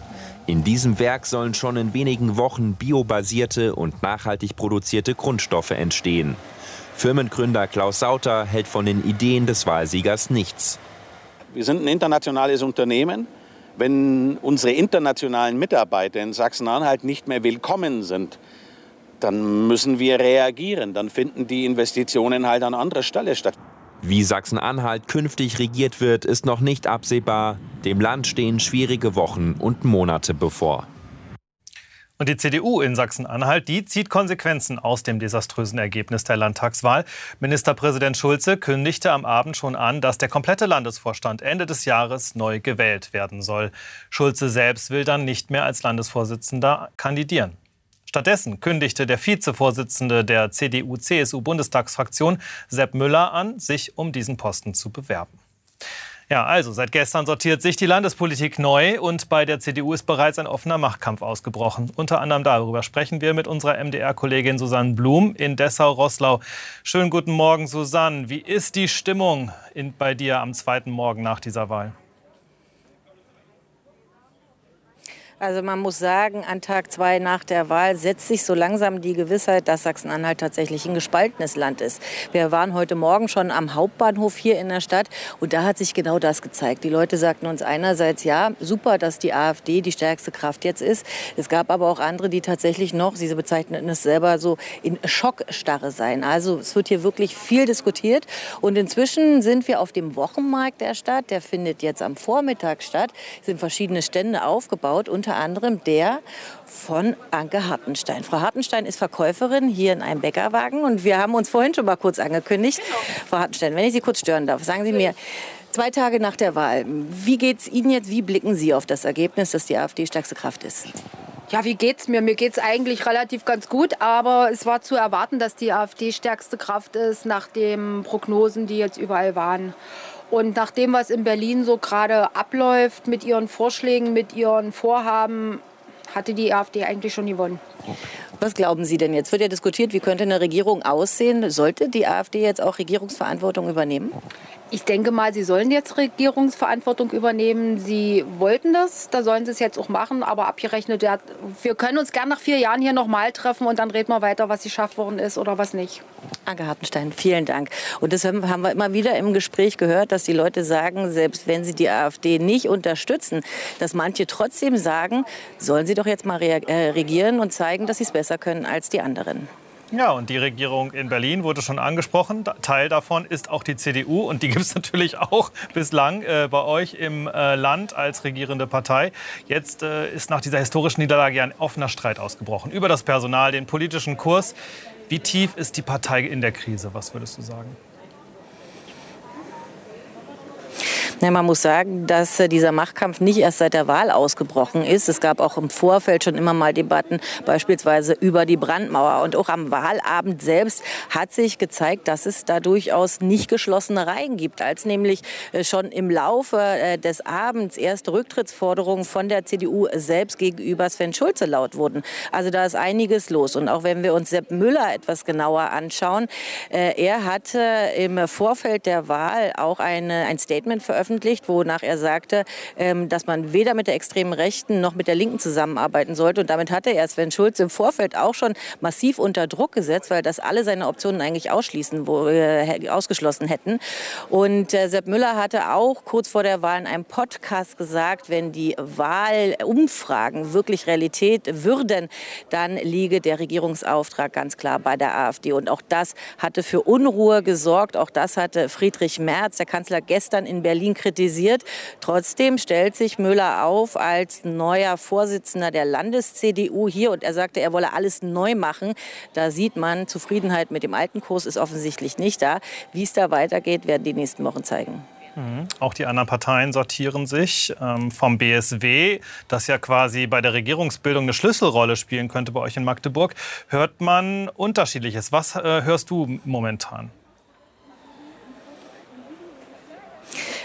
In diesem Werk sollen schon in wenigen Wochen biobasierte und nachhaltig produzierte Grundstoffe entstehen. Firmengründer Klaus Sauter hält von den Ideen des Wahlsiegers nichts. Wir sind ein internationales Unternehmen. Wenn unsere internationalen Mitarbeiter in Sachsen-Anhalt nicht mehr willkommen sind, dann müssen wir reagieren. Dann finden die Investitionen halt an anderer Stelle statt. Wie Sachsen-Anhalt künftig regiert wird, ist noch nicht absehbar. Dem Land stehen schwierige Wochen und Monate bevor. Und die C D U in Sachsen-Anhalt, die zieht Konsequenzen aus dem desaströsen Ergebnis der Landtagswahl. Ministerpräsident Schulze kündigte am Abend schon an, dass der komplette Landesvorstand Ende des Jahres neu gewählt werden soll. Schulze selbst will dann nicht mehr als Landesvorsitzender kandidieren. Stattdessen kündigte der Vizevorsitzende der C D U C S U-Bundestagsfraktion, Sepp Müller, an, sich um diesen Posten zu bewerben. Ja, also seit gestern sortiert sich die Landespolitik neu und bei der C D U ist bereits ein offener Machtkampf ausgebrochen. Unter anderem darüber sprechen wir mit unserer M D R-Kollegin Susanne Blum in Dessau-Roßlau. Schönen guten Morgen, Susanne. Wie ist die Stimmung in, bei dir am zweiten Morgen nach dieser Wahl? Also man muss sagen, an Tag zwei nach der Wahl setzt sich so langsam die Gewissheit, dass Sachsen-Anhalt tatsächlich ein gespaltenes Land ist. Wir waren heute Morgen schon am Hauptbahnhof hier in der Stadt und da hat sich genau das gezeigt. Die Leute sagten uns einerseits, ja, super, dass die AfD die stärkste Kraft jetzt ist. Es gab aber auch andere, die tatsächlich noch, sie bezeichneten es selber so, in Schockstarre seien. Also es wird hier wirklich viel diskutiert und inzwischen sind wir auf dem Wochenmarkt der Stadt. Der findet jetzt am Vormittag statt. Es sind verschiedene Stände aufgebaut, unter anderem der von Anke Hartenstein. Frau Hartenstein ist Verkäuferin hier in einem Bäckerwagen und wir haben uns vorhin schon mal kurz angekündigt. Genau. Frau Hartenstein, wenn ich Sie kurz stören darf, sagen Sie mir, zwei Tage nach der Wahl, wie geht es Ihnen jetzt, wie blicken Sie auf das Ergebnis, dass die AfD stärkste Kraft ist? Ja, wie geht's mir? Mir geht's eigentlich relativ ganz gut, aber es war zu erwarten, dass die AfD stärkste Kraft ist nach den Prognosen, die jetzt überall waren. Und nach dem, was in Berlin so gerade abläuft, mit ihren Vorschlägen, mit ihren Vorhaben, hatte die AfD eigentlich schon gewonnen. Was glauben Sie denn jetzt? Wird ja diskutiert, wie könnte eine Regierung aussehen? Sollte die AfD jetzt auch Regierungsverantwortung übernehmen? Ich denke mal, sie sollen jetzt Regierungsverantwortung übernehmen. Sie wollten das, da sollen sie es jetzt auch machen. Aber abgerechnet, ja, wir können uns gern nach vier Jahren hier noch mal treffen und dann reden wir weiter, was geschafft worden ist oder was nicht. Anke Hartenstein, vielen Dank. Und das haben wir immer wieder im Gespräch gehört, dass die Leute sagen, selbst wenn sie die AfD nicht unterstützen, dass manche trotzdem sagen, sollen sie doch jetzt mal regieren und zeigen, dass sie es besser können als die anderen. Ja, und die Regierung in Berlin wurde schon angesprochen. Teil davon ist auch die C D U. Und die gibt es natürlich auch bislang äh, bei euch im äh, Land als regierende Partei. Jetzt äh, ist nach dieser historischen Niederlage ja ein offener Streit ausgebrochen über das Personal, den politischen Kurs. Wie tief ist die Partei in der Krise? Was würdest du sagen? Ja, man muss sagen, dass dieser Machtkampf nicht erst seit der Wahl ausgebrochen ist. Es gab auch im Vorfeld schon immer mal Debatten, beispielsweise über die Brandmauer. Und auch am Wahlabend selbst hat sich gezeigt, dass es da durchaus nicht geschlossene Reihen gibt. Als nämlich schon im Laufe des Abends erste Rücktrittsforderungen von der C D U selbst gegenüber Sven Schulze laut wurden. Also da ist einiges los. Und auch wenn wir uns Sepp Müller etwas genauer anschauen, er hatte im Vorfeld der Wahl auch eine, ein Statement veröffentlicht, wonach er sagte, dass man weder mit der extremen Rechten noch mit der Linken zusammenarbeiten sollte. Und damit hatte er Sven Schulze im Vorfeld auch schon massiv unter Druck gesetzt, weil das alle seine Optionen eigentlich ausschließen, wo, äh, ausgeschlossen hätten. Und äh, Sepp Müller hatte auch kurz vor der Wahl in einem Podcast gesagt, wenn die Wahlumfragen wirklich Realität würden, dann liege der Regierungsauftrag ganz klar bei der AfD. Und auch das hatte für Unruhe gesorgt. Auch das hatte Friedrich Merz, der Kanzler, gestern in Berlin kritisiert. Trotzdem stellt sich Müller auf als neuer Vorsitzender der Landes-C D U hier und er sagte, er wolle alles neu machen. Da sieht man, Zufriedenheit mit dem alten Kurs ist offensichtlich nicht da. Wie es da weitergeht, werden die nächsten Wochen zeigen. Mhm. Auch die anderen Parteien sortieren sich. Ähm, vom B S W, das ja quasi bei der Regierungsbildung eine Schlüsselrolle spielen könnte bei euch in Magdeburg, hört man Unterschiedliches. Was äh, hörst du momentan?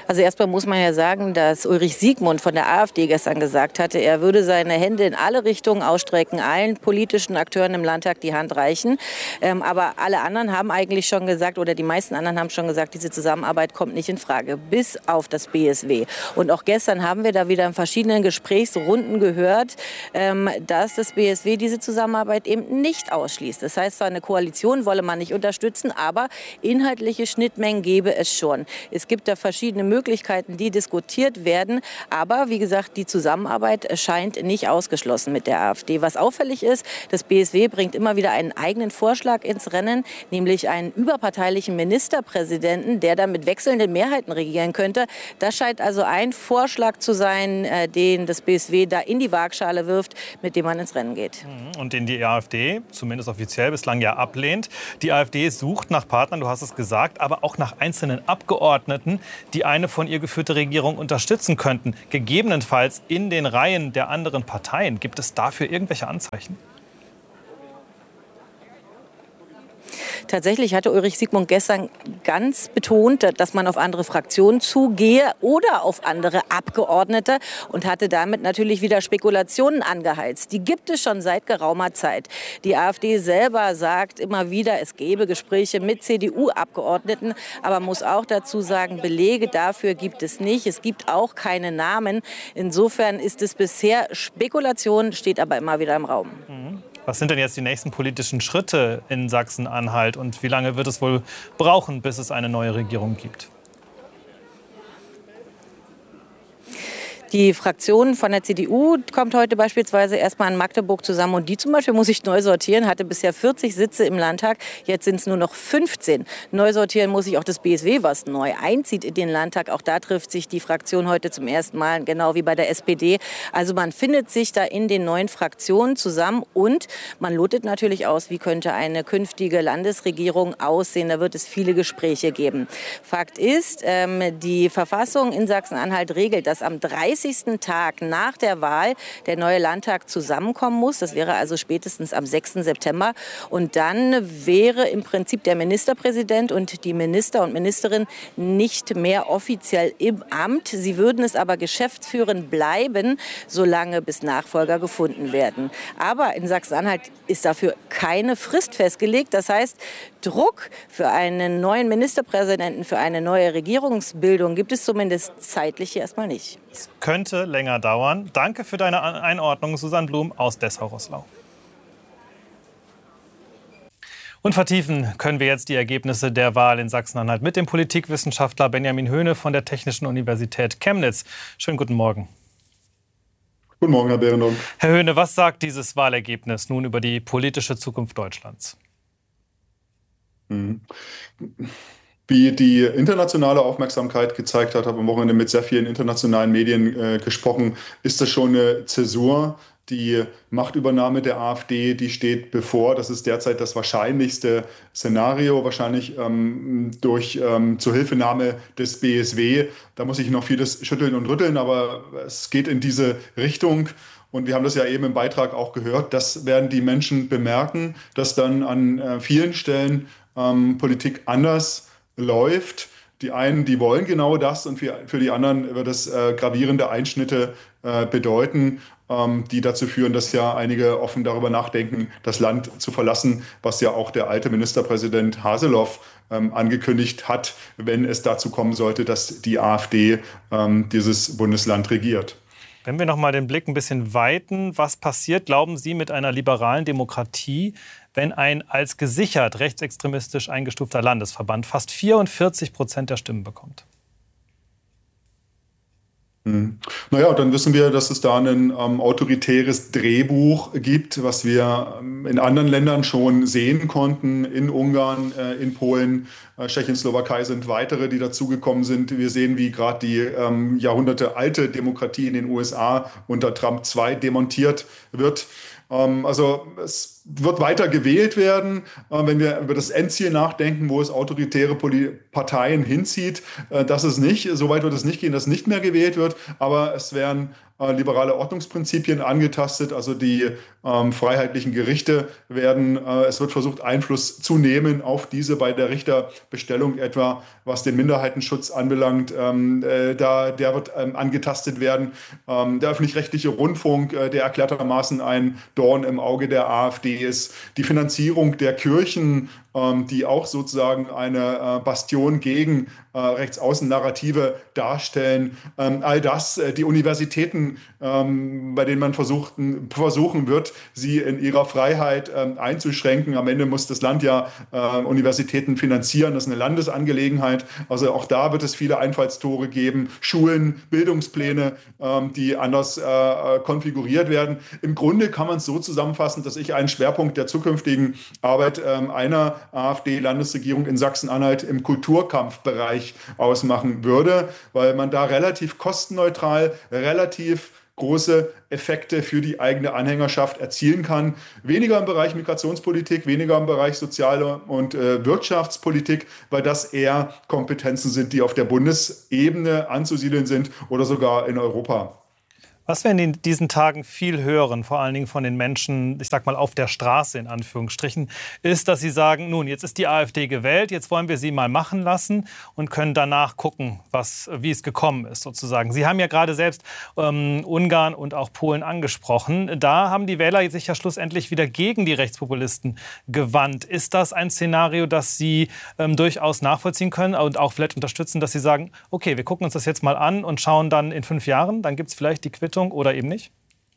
Also erstmal muss man ja sagen, dass Ulrich Siegmund von der AfD gestern gesagt hatte, er würde seine Hände in alle Richtungen ausstrecken, allen politischen Akteuren im Landtag die Hand reichen. Ähm, aber alle anderen haben eigentlich schon gesagt, oder die meisten anderen haben schon gesagt, diese Zusammenarbeit kommt nicht in Frage, bis auf das B S W. Und auch gestern haben wir da wieder in verschiedenen Gesprächsrunden gehört, ähm, dass das B S W diese Zusammenarbeit eben nicht ausschließt. Das heißt, zwar eine Koalition wolle man nicht unterstützen, aber inhaltliche Schnittmengen gäbe es schon. Es gibt da verschiedene Möglichkeiten, die diskutiert werden. Aber wie gesagt, die Zusammenarbeit scheint nicht ausgeschlossen mit der AfD. Was auffällig ist, das B S W bringt immer wieder einen eigenen Vorschlag ins Rennen, nämlich einen überparteilichen Ministerpräsidenten, der dann mit wechselnden Mehrheiten regieren könnte. Das scheint also ein Vorschlag zu sein, den das B S W da in die Waagschale wirft, mit dem man ins Rennen geht. Und den die AfD, zumindest offiziell, bislang ja ablehnt. Die AfD sucht nach Partnern, du hast es gesagt, aber auch nach einzelnen Abgeordneten, die eine von ihr geführte Regierung unterstützen könnten. Gegebenenfalls in den Reihen der anderen Parteien. Gibt es dafür irgendwelche Anzeichen? Tatsächlich hatte Ulrich Siegmund gestern ganz betont, dass man auf andere Fraktionen zugehe oder auf andere Abgeordnete und hatte damit natürlich wieder Spekulationen angeheizt. Die gibt es schon seit geraumer Zeit. Die AfD selber sagt immer wieder, es gebe Gespräche mit C D U-Abgeordneten, aber muss auch dazu sagen, Belege dafür gibt es nicht. Es gibt auch keine Namen. Insofern ist es bisher Spekulation, steht aber immer wieder im Raum. Mhm. Was sind denn jetzt die nächsten politischen Schritte in Sachsen-Anhalt und wie lange wird es wohl brauchen, bis es eine neue Regierung gibt? Die Fraktion von der C D U kommt heute beispielsweise erstmal in Magdeburg zusammen und die zum Beispiel muss sich neu sortieren, hatte bisher vierzig Sitze im Landtag, jetzt sind es nur noch fünfzehn. Neu sortieren muss sich auch das B S W, was neu einzieht in den Landtag. Auch da trifft sich die Fraktion heute zum ersten Mal, genau wie bei der S P D. Also man findet sich da in den neuen Fraktionen zusammen und man lotet natürlich aus, wie könnte eine künftige Landesregierung aussehen. Da wird es viele Gespräche geben. Fakt ist, ähm, die Verfassung in Sachsen-Anhalt regelt, dass am dreißigsten Tag nach der Wahl der neue Landtag zusammenkommen muss. Das wäre also spätestens am sechsten September. Und dann wäre im Prinzip der Ministerpräsident und die Minister und Ministerin nicht mehr offiziell im Amt. Sie würden es aber geschäftsführend bleiben, solange bis Nachfolger gefunden werden. Aber in Sachsen-Anhalt ist dafür keine Frist festgelegt. Das heißt, Druck für einen neuen Ministerpräsidenten, für eine neue Regierungsbildung gibt es zumindest zeitlich hier erstmal nicht. Es könnte länger dauern. Danke für deine Einordnung, Susanne Blum aus Dessau-Roßlau. Und vertiefen können wir jetzt die Ergebnisse der Wahl in Sachsen-Anhalt mit dem Politikwissenschaftler Benjamin Höhne von der Technischen Universität Chemnitz. Schönen guten Morgen. Guten Morgen, Herr Behrendorf. Herr Höhne, was sagt dieses Wahlergebnis nun über die politische Zukunft Deutschlands? Mhm. Wie die internationale Aufmerksamkeit gezeigt hat, habe am Wochenende mit sehr vielen internationalen Medien äh, gesprochen, ist das schon eine Zäsur. Die Machtübernahme der AfD, die steht bevor. Das ist derzeit das wahrscheinlichste Szenario, wahrscheinlich ähm, durch ähm, Zuhilfenahme des B S W. Da muss ich noch vieles schütteln und rütteln, aber es geht in diese Richtung. Und wir haben das ja eben im Beitrag auch gehört. Das werden die Menschen bemerken, dass dann an äh, vielen Stellen ähm, Politik anders läuft. Die einen, die wollen genau das und für, für die anderen wird es äh, gravierende Einschnitte äh, bedeuten, ähm, die dazu führen, dass ja einige offen darüber nachdenken, das Land zu verlassen, was ja auch der alte Ministerpräsident Haseloff ähm, angekündigt hat, wenn es dazu kommen sollte, dass die AfD ähm, dieses Bundesland regiert. Wenn wir noch mal den Blick ein bisschen weiten, was passiert, glauben Sie, mit einer liberalen Demokratie, wenn ein als gesichert rechtsextremistisch eingestufter Landesverband fast vierundvierzig Prozent der Stimmen bekommt? Hm. Naja, dann wissen wir, dass es da ein ähm, autoritäres Drehbuch gibt, was wir ähm, in anderen Ländern schon sehen konnten, in Ungarn, äh, in Polen, äh, Tschechien, Slowakei sind weitere, die dazugekommen sind. Wir sehen, wie gerade die ähm, jahrhundertealte Demokratie in den U S A unter Trump zwei demontiert wird. Ähm, also es wird weiter gewählt werden, äh, wenn wir über das Endziel nachdenken, wo es autoritäre Poli- Parteien hinzieht. Äh, das ist nicht, so weit wird es nicht gehen, dass nicht mehr gewählt wird, aber es werden äh, liberale Ordnungsprinzipien angetastet, also die ähm, freiheitlichen Gerichte werden, äh, es wird versucht, Einfluss zu nehmen auf diese bei der Richterbestellung etwa, was den Minderheitenschutz anbelangt, ähm, äh, da, der wird ähm, angetastet werden. Ähm, der öffentlich-rechtliche Rundfunk, äh, der erklärtermaßen ein Dorn im Auge der AfD ist, die Finanzierung der Kirchen, ähm, die auch sozusagen eine äh, Bastion gegen äh, Rechtsaußen-Narrative darstellen, ähm, all das, äh, die Universitäten, ähm, bei denen man versuchten, versuchen wird, sie in ihrer Freiheit ähm, einzuschränken. Am Ende muss das Land ja äh, Universitäten finanzieren, das ist eine Landesangelegenheit. Also auch da wird es viele Einfallstore geben, Schulen, Bildungspläne, ähm, die anders äh, konfiguriert werden. Im Grunde kann man es so zusammenfassen, dass ich einen Schwerpunkt der zukünftigen Arbeit ähm, einer AfD-Landesregierung in Sachsen-Anhalt im Kulturkampfbereich ausmachen würde, weil man da relativ kostenneutral, relativ große Effekte für die eigene Anhängerschaft erzielen kann. Weniger im Bereich Migrationspolitik, weniger im Bereich soziale und äh, Wirtschaftspolitik, weil das eher Kompetenzen sind, die auf der Bundesebene anzusiedeln sind oder sogar in Europa. Was wir in diesen Tagen viel hören, vor allen Dingen von den Menschen, ich sag mal auf der Straße in Anführungsstrichen, ist, dass sie sagen, nun, jetzt ist die AfD gewählt, jetzt wollen wir sie mal machen lassen und können danach gucken, was, wie es gekommen ist sozusagen. Sie haben ja gerade selbst ähm, Ungarn und auch Polen angesprochen. Da haben die Wähler sich ja schlussendlich wieder gegen die Rechtspopulisten gewandt. Ist das ein Szenario, das Sie ähm, durchaus nachvollziehen können und auch vielleicht unterstützen, dass Sie sagen, okay, wir gucken uns das jetzt mal an und schauen dann in fünf Jahren, dann gibt es vielleicht die Quittung oder eben nicht?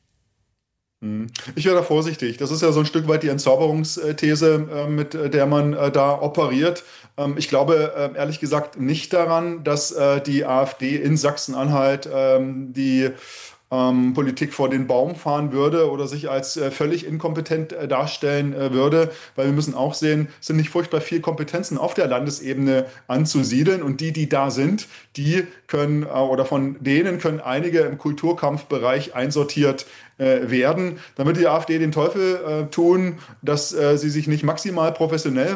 Ich wäre da vorsichtig. Das ist ja so ein Stück weit die Entzauberungsthese, mit der man da operiert. Ich glaube ehrlich gesagt nicht daran, dass die AfD in Sachsen-Anhalt die Ähm, Politik vor den Baum fahren würde oder sich als äh, völlig inkompetent äh, darstellen äh, würde, weil wir müssen auch sehen, es sind nicht furchtbar viele Kompetenzen auf der Landesebene anzusiedeln und die, die da sind, die können äh, oder von denen können einige im Kulturkampfbereich einsortiert äh, werden, damit die AfD den Teufel äh, tun, dass äh, sie sich nicht maximal professionell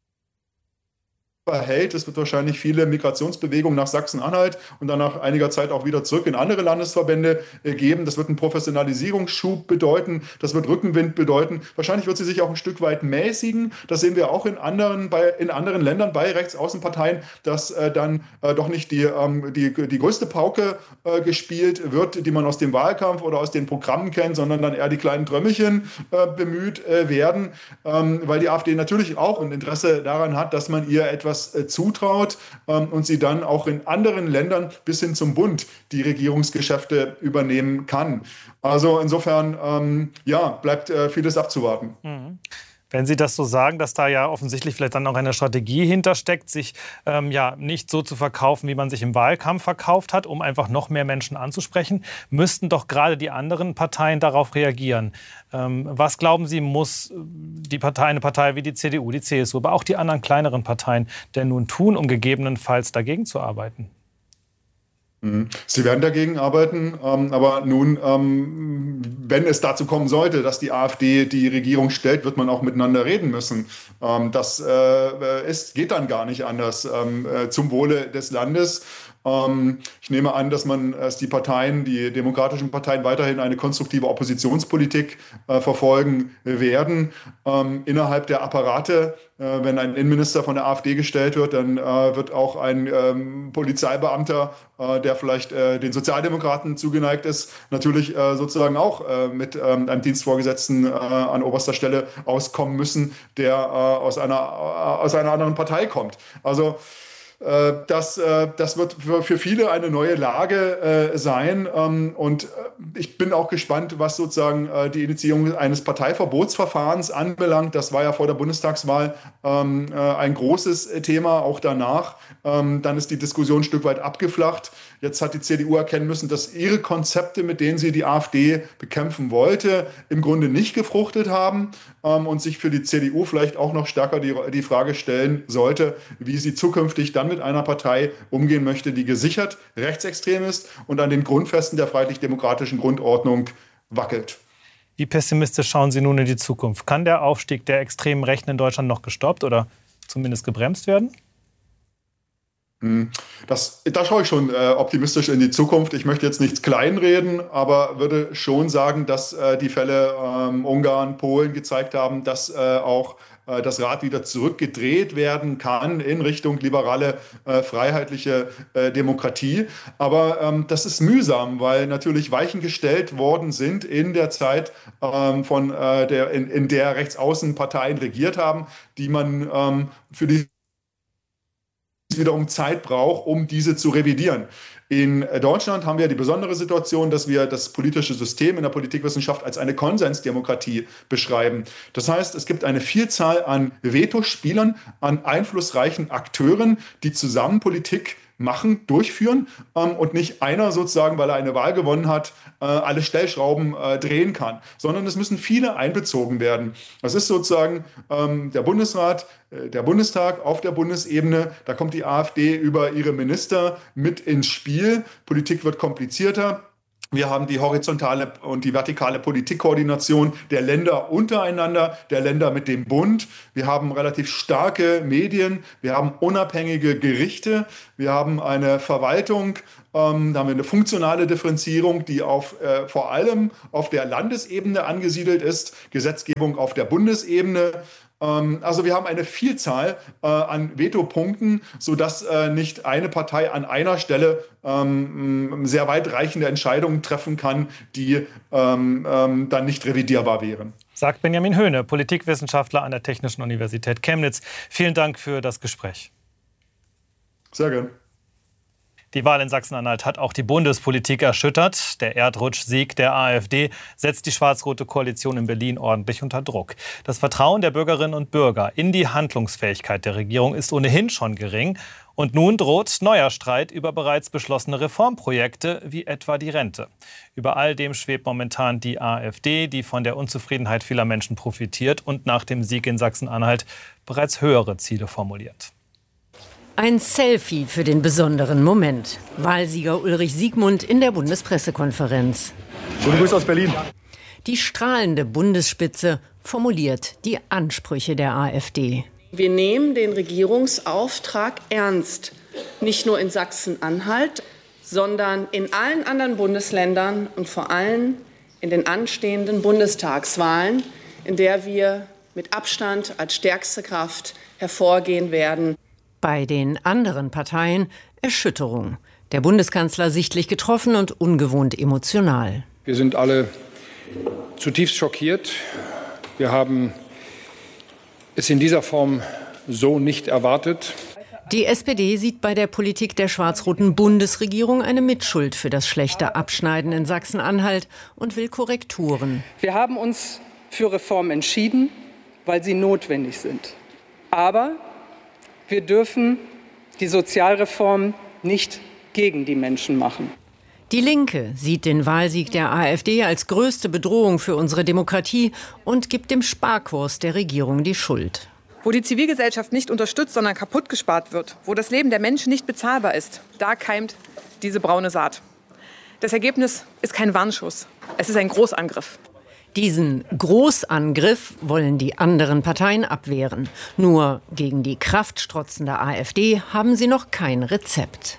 verhält. Es wird wahrscheinlich viele Migrationsbewegungen nach Sachsen-Anhalt und dann nach einiger Zeit auch wieder zurück in andere Landesverbände äh, geben. Das wird einen Professionalisierungsschub bedeuten. Das wird Rückenwind bedeuten. Wahrscheinlich wird sie sich auch ein Stück weit mäßigen. Das sehen wir auch in anderen, bei, in anderen Ländern bei Rechtsaußenparteien, dass äh, dann äh, doch nicht die, ähm, die, die größte Pauke äh, gespielt wird, die man aus dem Wahlkampf oder aus den Programmen kennt, sondern dann eher die kleinen Trömmelchen äh, bemüht äh, werden, ähm, weil die AfD natürlich auch ein Interesse daran hat, dass man ihr etwas zutraut ähm, und sie dann auch in anderen Ländern bis hin zum Bund die Regierungsgeschäfte übernehmen kann. Also insofern, ähm, ja, bleibt äh, vieles abzuwarten. Mhm. Wenn Sie das so sagen, dass da ja offensichtlich vielleicht dann auch eine Strategie hintersteckt, sich ähm, ja nicht so zu verkaufen, wie man sich im Wahlkampf verkauft hat, um einfach noch mehr Menschen anzusprechen, müssten doch gerade die anderen Parteien darauf reagieren. Ähm, was glauben Sie, muss die Partei, eine Partei wie die C D U, die C S U, aber auch die anderen kleineren Parteien denn nun tun, um gegebenenfalls dagegen zu arbeiten? Sie werden dagegen arbeiten, ähm, aber nun, ähm, wenn es dazu kommen sollte, dass die AfD die Regierung stellt, wird man auch miteinander reden müssen. Ähm, das äh, ist, geht dann gar nicht anders ähm, äh, zum Wohle des Landes. Ähm, ich nehme an, dass man, dass die Parteien, die demokratischen Parteien weiterhin eine konstruktive Oppositionspolitik äh, verfolgen werden. Ähm, innerhalb der Apparate, äh, wenn ein Innenminister von der AfD gestellt wird, dann äh, wird auch ein ähm, Polizeibeamter, äh, der vielleicht äh, den Sozialdemokraten zugeneigt ist, natürlich äh, sozusagen auch äh, mit ähm, einem Dienstvorgesetzten äh, an oberster Stelle auskommen müssen, der äh, aus einer, äh, aus einer anderen Partei kommt. Also Das, das wird für viele eine neue Lage sein. Und ich bin auch gespannt, was sozusagen die Initiierung eines Parteiverbotsverfahrens anbelangt. Das war ja vor der Bundestagswahl ein großes Thema, auch danach. Dann ist die Diskussion ein Stück weit abgeflacht. Jetzt hat die C D U erkennen müssen, dass ihre Konzepte, mit denen sie die AfD bekämpfen wollte, im Grunde nicht gefruchtet haben und sich für die C D U vielleicht auch noch stärker die, die Frage stellen sollte, wie sie zukünftig dann mit einer Partei umgehen möchte, die gesichert rechtsextrem ist und an den Grundfesten der freiheitlich-demokratischen Grundordnung wackelt. Wie pessimistisch schauen Sie nun in die Zukunft? Kann der Aufstieg der extremen Rechten in Deutschland noch gestoppt oder zumindest gebremst werden? Das, da schaue ich schon äh, optimistisch in die Zukunft. Ich möchte jetzt nichts kleinreden, aber würde schon sagen, dass äh, die Fälle ähm, Ungarn, Polen gezeigt haben, dass äh, auch äh, das Rad wieder zurückgedreht werden kann in Richtung liberale, äh, freiheitliche äh, Demokratie. Aber ähm, das ist mühsam, weil natürlich Weichen gestellt worden sind in der Zeit, ähm, von, äh, der, in, in der Rechtsaußenparteien regiert haben, die man ähm, für die wiederum Zeit braucht, um diese zu revidieren. In Deutschland haben wir die besondere Situation, dass wir das politische System in der Politikwissenschaft als eine Konsensdemokratie beschreiben. Das heißt, es gibt eine Vielzahl an Vetospielern, an einflussreichen Akteuren, die zusammen Politik machen, durchführen ähm, und nicht einer sozusagen, weil er eine Wahl gewonnen hat, äh, alle Stellschrauben äh, drehen kann, sondern es müssen viele einbezogen werden. Das ist sozusagen ähm, der Bundesrat, äh, der Bundestag auf der Bundesebene, da kommt die AfD über ihre Minister mit ins Spiel. Politik wird komplizierter. Wir haben die horizontale und die vertikale Politikkoordination der Länder untereinander, der Länder mit dem Bund. Wir haben relativ starke Medien, wir haben unabhängige Gerichte, wir haben eine Verwaltung, ähm, da haben wir eine funktionale Differenzierung, die auf, äh, vor allem auf der Landesebene angesiedelt ist, Gesetzgebung auf der Bundesebene. Also wir haben eine Vielzahl äh, an Vetopunkten, sodass äh, nicht eine Partei an einer Stelle ähm, sehr weitreichende Entscheidungen treffen kann, die ähm, ähm, dann nicht revidierbar wären. Sagt Benjamin Höhne, Politikwissenschaftler an der Technischen Universität Chemnitz. Vielen Dank für das Gespräch. Sehr gern. Die Wahl in Sachsen-Anhalt hat auch die Bundespolitik erschüttert. Der Erdrutschsieg der AfD setzt die schwarz-rote Koalition in Berlin ordentlich unter Druck. Das Vertrauen der Bürgerinnen und Bürger in die Handlungsfähigkeit der Regierung ist ohnehin schon gering. Und nun droht neuer Streit über bereits beschlossene Reformprojekte, wie etwa die Rente. Über all dem schwebt momentan die AfD, die von der Unzufriedenheit vieler Menschen profitiert und nach dem Sieg in Sachsen-Anhalt bereits höhere Ziele formuliert. Ein Selfie für den besonderen Moment. Wahlsieger Ulrich Siegmund in der Bundespressekonferenz. Schönen Grüße aus Berlin. Die strahlende Bundesspitze formuliert die Ansprüche der AfD. Wir nehmen den Regierungsauftrag ernst. Nicht nur in Sachsen-Anhalt, sondern in allen anderen Bundesländern und vor allem in den anstehenden Bundestagswahlen, in der wir mit Abstand als stärkste Kraft hervorgehen werden. Bei den anderen Parteien Erschütterung. Der Bundeskanzler sichtlich getroffen und ungewohnt emotional. Wir sind alle zutiefst schockiert. Wir haben es in dieser Form so nicht erwartet. Die S P D sieht bei der Politik der schwarz-roten Bundesregierung eine Mitschuld für das schlechte Abschneiden in Sachsen-Anhalt und will Korrekturen. Wir haben uns für Reformen entschieden, weil sie notwendig sind. Aber wir dürfen die Sozialreform nicht gegen die Menschen machen. Die Linke sieht den Wahlsieg der AfD als größte Bedrohung für unsere Demokratie und gibt dem Sparkurs der Regierung die Schuld. Wo die Zivilgesellschaft nicht unterstützt, sondern kaputt gespart wird, wo das Leben der Menschen nicht bezahlbar ist, da keimt diese braune Saat. Das Ergebnis ist kein Warnschuss, es ist ein Großangriff. Diesen Großangriff wollen die anderen Parteien abwehren. Nur gegen die kraftstrotzende AfD haben sie noch kein Rezept.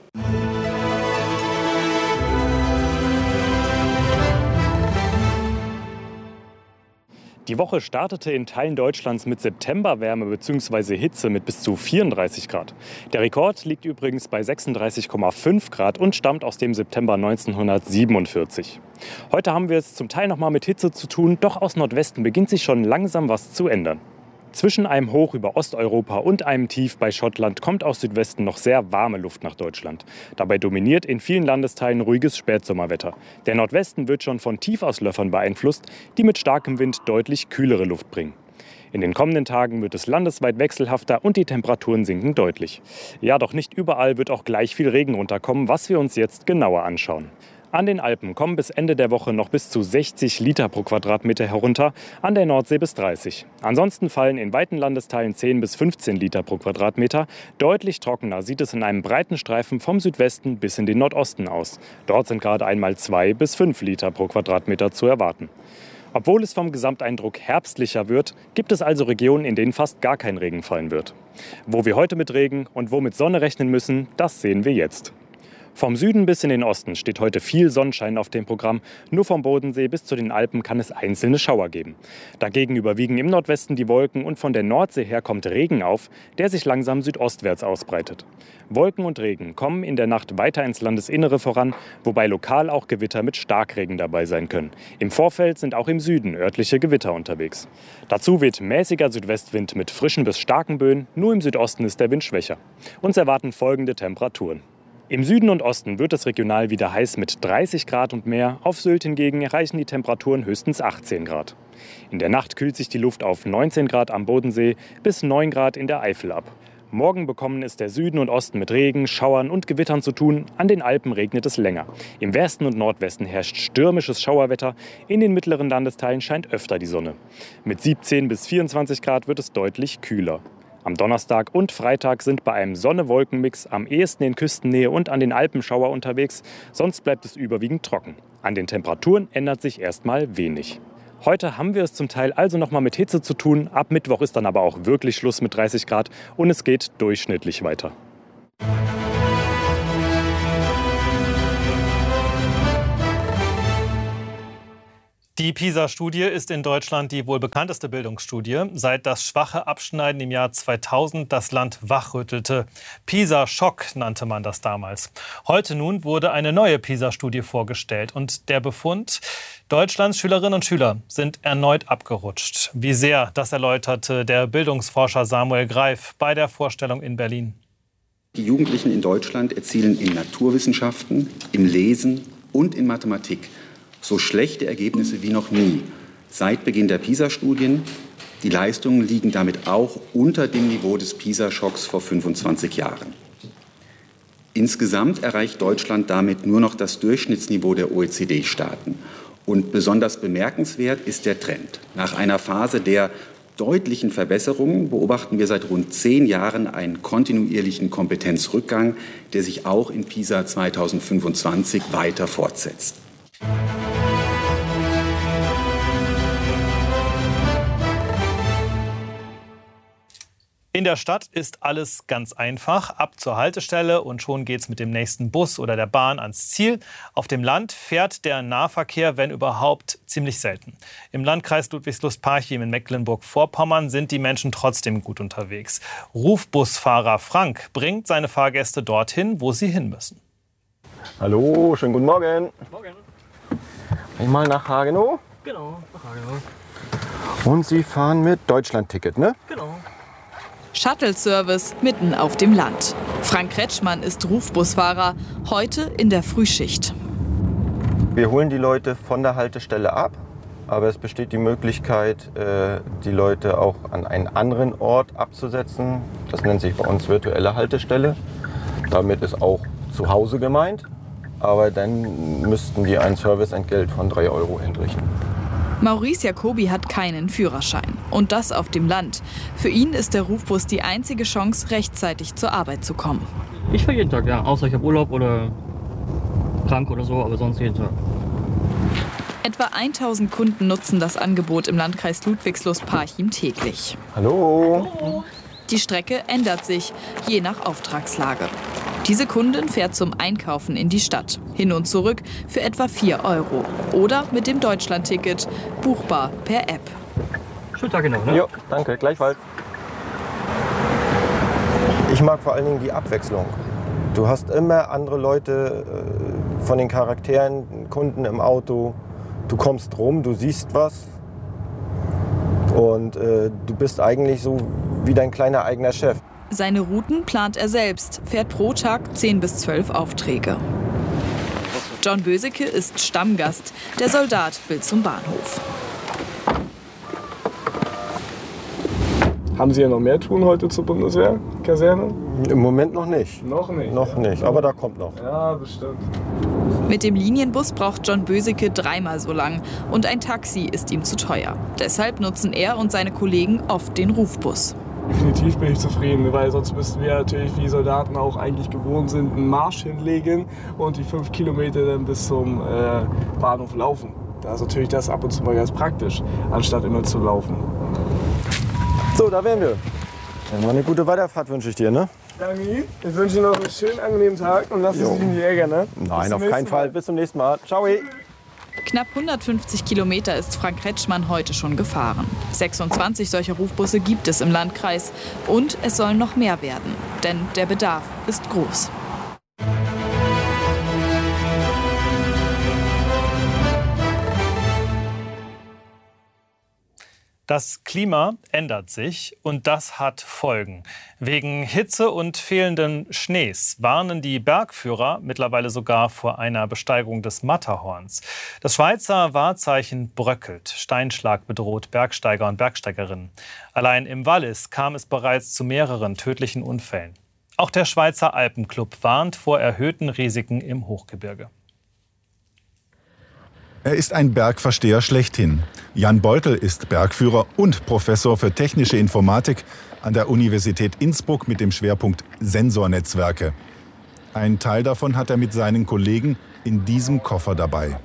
Die Woche startete in Teilen Deutschlands mit Septemberwärme bzw. Hitze mit bis zu vierunddreißig Grad. Der Rekord liegt übrigens bei sechsunddreißig Komma fünf Grad und stammt aus dem September neunzehnhundertsiebenundvierzig. Heute haben wir es zum Teil noch mal mit Hitze zu tun, doch aus Nordwesten beginnt sich schon langsam was zu ändern. Zwischen einem Hoch über Osteuropa und einem Tief bei Schottland kommt aus Südwesten noch sehr warme Luft nach Deutschland. Dabei dominiert in vielen Landesteilen ruhiges Spätsommerwetter. Der Nordwesten wird schon von Tiefauslöffern beeinflusst, die mit starkem Wind deutlich kühlere Luft bringen. In den kommenden Tagen wird es landesweit wechselhafter und die Temperaturen sinken deutlich. Ja, doch nicht überall wird auch gleich viel Regen runterkommen, was wir uns jetzt genauer anschauen. An den Alpen kommen bis Ende der Woche noch bis zu sechzig Liter pro Quadratmeter herunter, an der Nordsee bis dreißig. Ansonsten fallen in weiten Landesteilen zehn bis fünfzehn Liter pro Quadratmeter. Deutlich trockener sieht es in einem breiten Streifen vom Südwesten bis in den Nordosten aus. Dort sind gerade einmal zwei bis fünf Liter pro Quadratmeter zu erwarten. Obwohl es vom Gesamteindruck herbstlicher wird, gibt es also Regionen, in denen fast gar kein Regen fallen wird. Wo wir heute mit Regen und wo mit Sonne rechnen müssen, das sehen wir jetzt. Vom Süden bis in den Osten steht heute viel Sonnenschein auf dem Programm. Nur vom Bodensee bis zu den Alpen kann es einzelne Schauer geben. Dagegen überwiegen im Nordwesten die Wolken und von der Nordsee her kommt Regen auf, der sich langsam südostwärts ausbreitet. Wolken und Regen kommen in der Nacht weiter ins Landesinnere voran, wobei lokal auch Gewitter mit Starkregen dabei sein können. Im Vorfeld sind auch im Süden örtliche Gewitter unterwegs. Dazu weht mäßiger Südwestwind mit frischen bis starken Böen, nur im Südosten ist der Wind schwächer. Uns erwarten folgende Temperaturen. Im Süden und Osten wird es regional wieder heiß mit dreißig Grad und mehr. Auf Sylt hingegen erreichen die Temperaturen höchstens achtzehn Grad. In der Nacht kühlt sich die Luft auf neunzehn Grad am Bodensee bis neun Grad in der Eifel ab. Morgen bekommen es der Süden und Osten mit Regen, Schauern und Gewittern zu tun. An den Alpen regnet es länger. Im Westen und Nordwesten herrscht stürmisches Schauerwetter. In den mittleren Landesteilen scheint öfter die Sonne. Mit siebzehn bis vierundzwanzig Grad wird es deutlich kühler. Am Donnerstag und Freitag sind bei einem Sonne-Wolken-Mix am ehesten in Küstennähe und an den Alpen Schauer unterwegs. Sonst bleibt es überwiegend trocken. An den Temperaturen ändert sich erstmal wenig. Heute haben wir es zum Teil also noch mal mit Hitze zu tun. Ab Mittwoch ist dann aber auch wirklich Schluss mit dreißig Grad und es geht durchschnittlich weiter. Die PISA-Studie ist in Deutschland die wohl bekannteste Bildungsstudie, seit das schwache Abschneiden im Jahr zweitausend das Land wachrüttelte. PISA-Schock nannte man das damals. Heute nun wurde eine neue PISA-Studie vorgestellt und der Befund: Deutschlands Schülerinnen und Schüler sind erneut abgerutscht. Wie sehr, das erläuterte der Bildungsforscher Samuel Greif bei der Vorstellung in Berlin. Die Jugendlichen in Deutschland erzielen in Naturwissenschaften, im Lesen und in Mathematik so schlechte Ergebnisse wie noch nie seit Beginn der PISA-Studien. Die Leistungen liegen damit auch unter dem Niveau des PISA-Schocks vor fünfundzwanzig Jahren. Insgesamt erreicht Deutschland damit nur noch das Durchschnittsniveau der O E C D-Staaten. Und besonders bemerkenswert ist der Trend. Nach einer Phase der deutlichen Verbesserungen beobachten wir seit rund zehn Jahren einen kontinuierlichen Kompetenzrückgang, der sich auch in PISA zweitausendfünfundzwanzig weiter fortsetzt. In der Stadt ist alles ganz einfach. Ab zur Haltestelle und schon geht's mit dem nächsten Bus oder der Bahn ans Ziel. Auf dem Land fährt der Nahverkehr, wenn überhaupt, ziemlich selten. Im Landkreis Ludwigslust-Parchim in Mecklenburg-Vorpommern sind die Menschen trotzdem gut unterwegs. Rufbusfahrer Frank bringt seine Fahrgäste dorthin, wo sie hin müssen. Hallo, schönen guten Morgen. Morgen. Einmal nach Hagenow. Genau, nach Hagenow. Und Sie fahren mit Deutschlandticket, ne? Genau. Shuttle-Service mitten auf dem Land. Frank Kretschmann ist Rufbusfahrer, heute in der Frühschicht. Wir holen die Leute von der Haltestelle ab, aber es besteht die Möglichkeit, die Leute auch an einen anderen Ort abzusetzen. Das nennt sich bei uns virtuelle Haltestelle. Damit ist auch zu Hause gemeint, aber dann müssten die ein Serviceentgelt von drei Euro entrichten. Maurice Jacobi hat keinen Führerschein. Und das auf dem Land. Für ihn ist der Rufbus die einzige Chance, rechtzeitig zur Arbeit zu kommen. Ich fahre jeden Tag, ja. Außer ich habe Urlaub oder krank oder so, aber sonst jeden Tag. Etwa tausend Kunden nutzen das Angebot im Landkreis Ludwigslust-Parchim täglich. Hallo. Hallo. Die Strecke ändert sich, je nach Auftragslage. Diese Kundin fährt zum Einkaufen in die Stadt. Hin und zurück für etwa vier Euro. Oder mit dem Deutschlandticket, buchbar per App. Schönen Tag noch, ne? Jo, danke, gleichfalls. Ich mag vor allen Dingen die Abwechslung. Du hast immer andere Leute äh, von den Charakteren, Kunden im Auto. Du kommst rum, du siehst was. Und äh, du bist eigentlich so wie dein kleiner eigener Chef. Seine Routen plant er selbst, fährt pro Tag zehn bis zwölf Aufträge. John Böseke ist Stammgast. Der Soldat will zum Bahnhof. Haben Sie ja noch mehr tun heute zur Bundeswehrkaserne? Im Moment noch nicht. Noch nicht? Noch nicht, aber da kommt noch. Ja, bestimmt. Mit dem Linienbus braucht John Böseke dreimal so lang. Und ein Taxi ist ihm zu teuer. Deshalb nutzen er und seine Kollegen oft den Rufbus. Definitiv bin ich zufrieden, weil sonst müssten wir natürlich wie Soldaten auch eigentlich gewohnt sind, einen Marsch hinlegen und die fünf Kilometer dann bis zum äh, Bahnhof laufen. Da ist natürlich das ab und zu mal ganz praktisch, anstatt immer zu laufen. So, da wären wir. Dann mal eine gute Weiterfahrt wünsche ich dir, ne? Danke. Ich wünsche Ihnen noch einen schönen, angenehmen Tag und lassen Sie sich nicht ärgern, ne? Nein, auf keinen Fall. Bis zum nächsten Mal. Ciao. Knapp hundertfünfzig Kilometer ist Frank Kretschmann heute schon gefahren. sechsundzwanzig solcher Rufbusse gibt es im Landkreis. Und es sollen noch mehr werden, denn der Bedarf ist groß. Das Klima ändert sich und das hat Folgen. Wegen Hitze und fehlenden Schnees warnen die Bergführer mittlerweile sogar vor einer Besteigung des Matterhorns. Das Schweizer Wahrzeichen bröckelt. Steinschlag bedroht Bergsteiger und Bergsteigerinnen. Allein im Wallis kam es bereits zu mehreren tödlichen Unfällen. Auch der Schweizer Alpenclub warnt vor erhöhten Risiken im Hochgebirge. Er ist ein Bergversteher schlechthin. Jan Beutel ist Bergführer und Professor für technische Informatik an der Universität Innsbruck mit dem Schwerpunkt Sensornetzwerke. Ein Teil davon hat er mit seinen Kollegen in diesem Koffer dabei.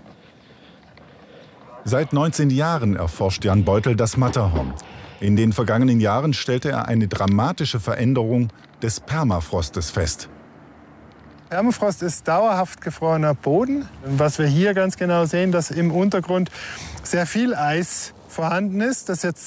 Seit neunzehn Jahren erforscht Jan Beutel das Matterhorn. In den vergangenen Jahren stellte er eine dramatische Veränderung des Permafrostes fest. Permafrost ist dauerhaft gefrorener Boden. Was wir hier ganz genau sehen, dass im Untergrund sehr viel Eis vorhanden ist, das jetzt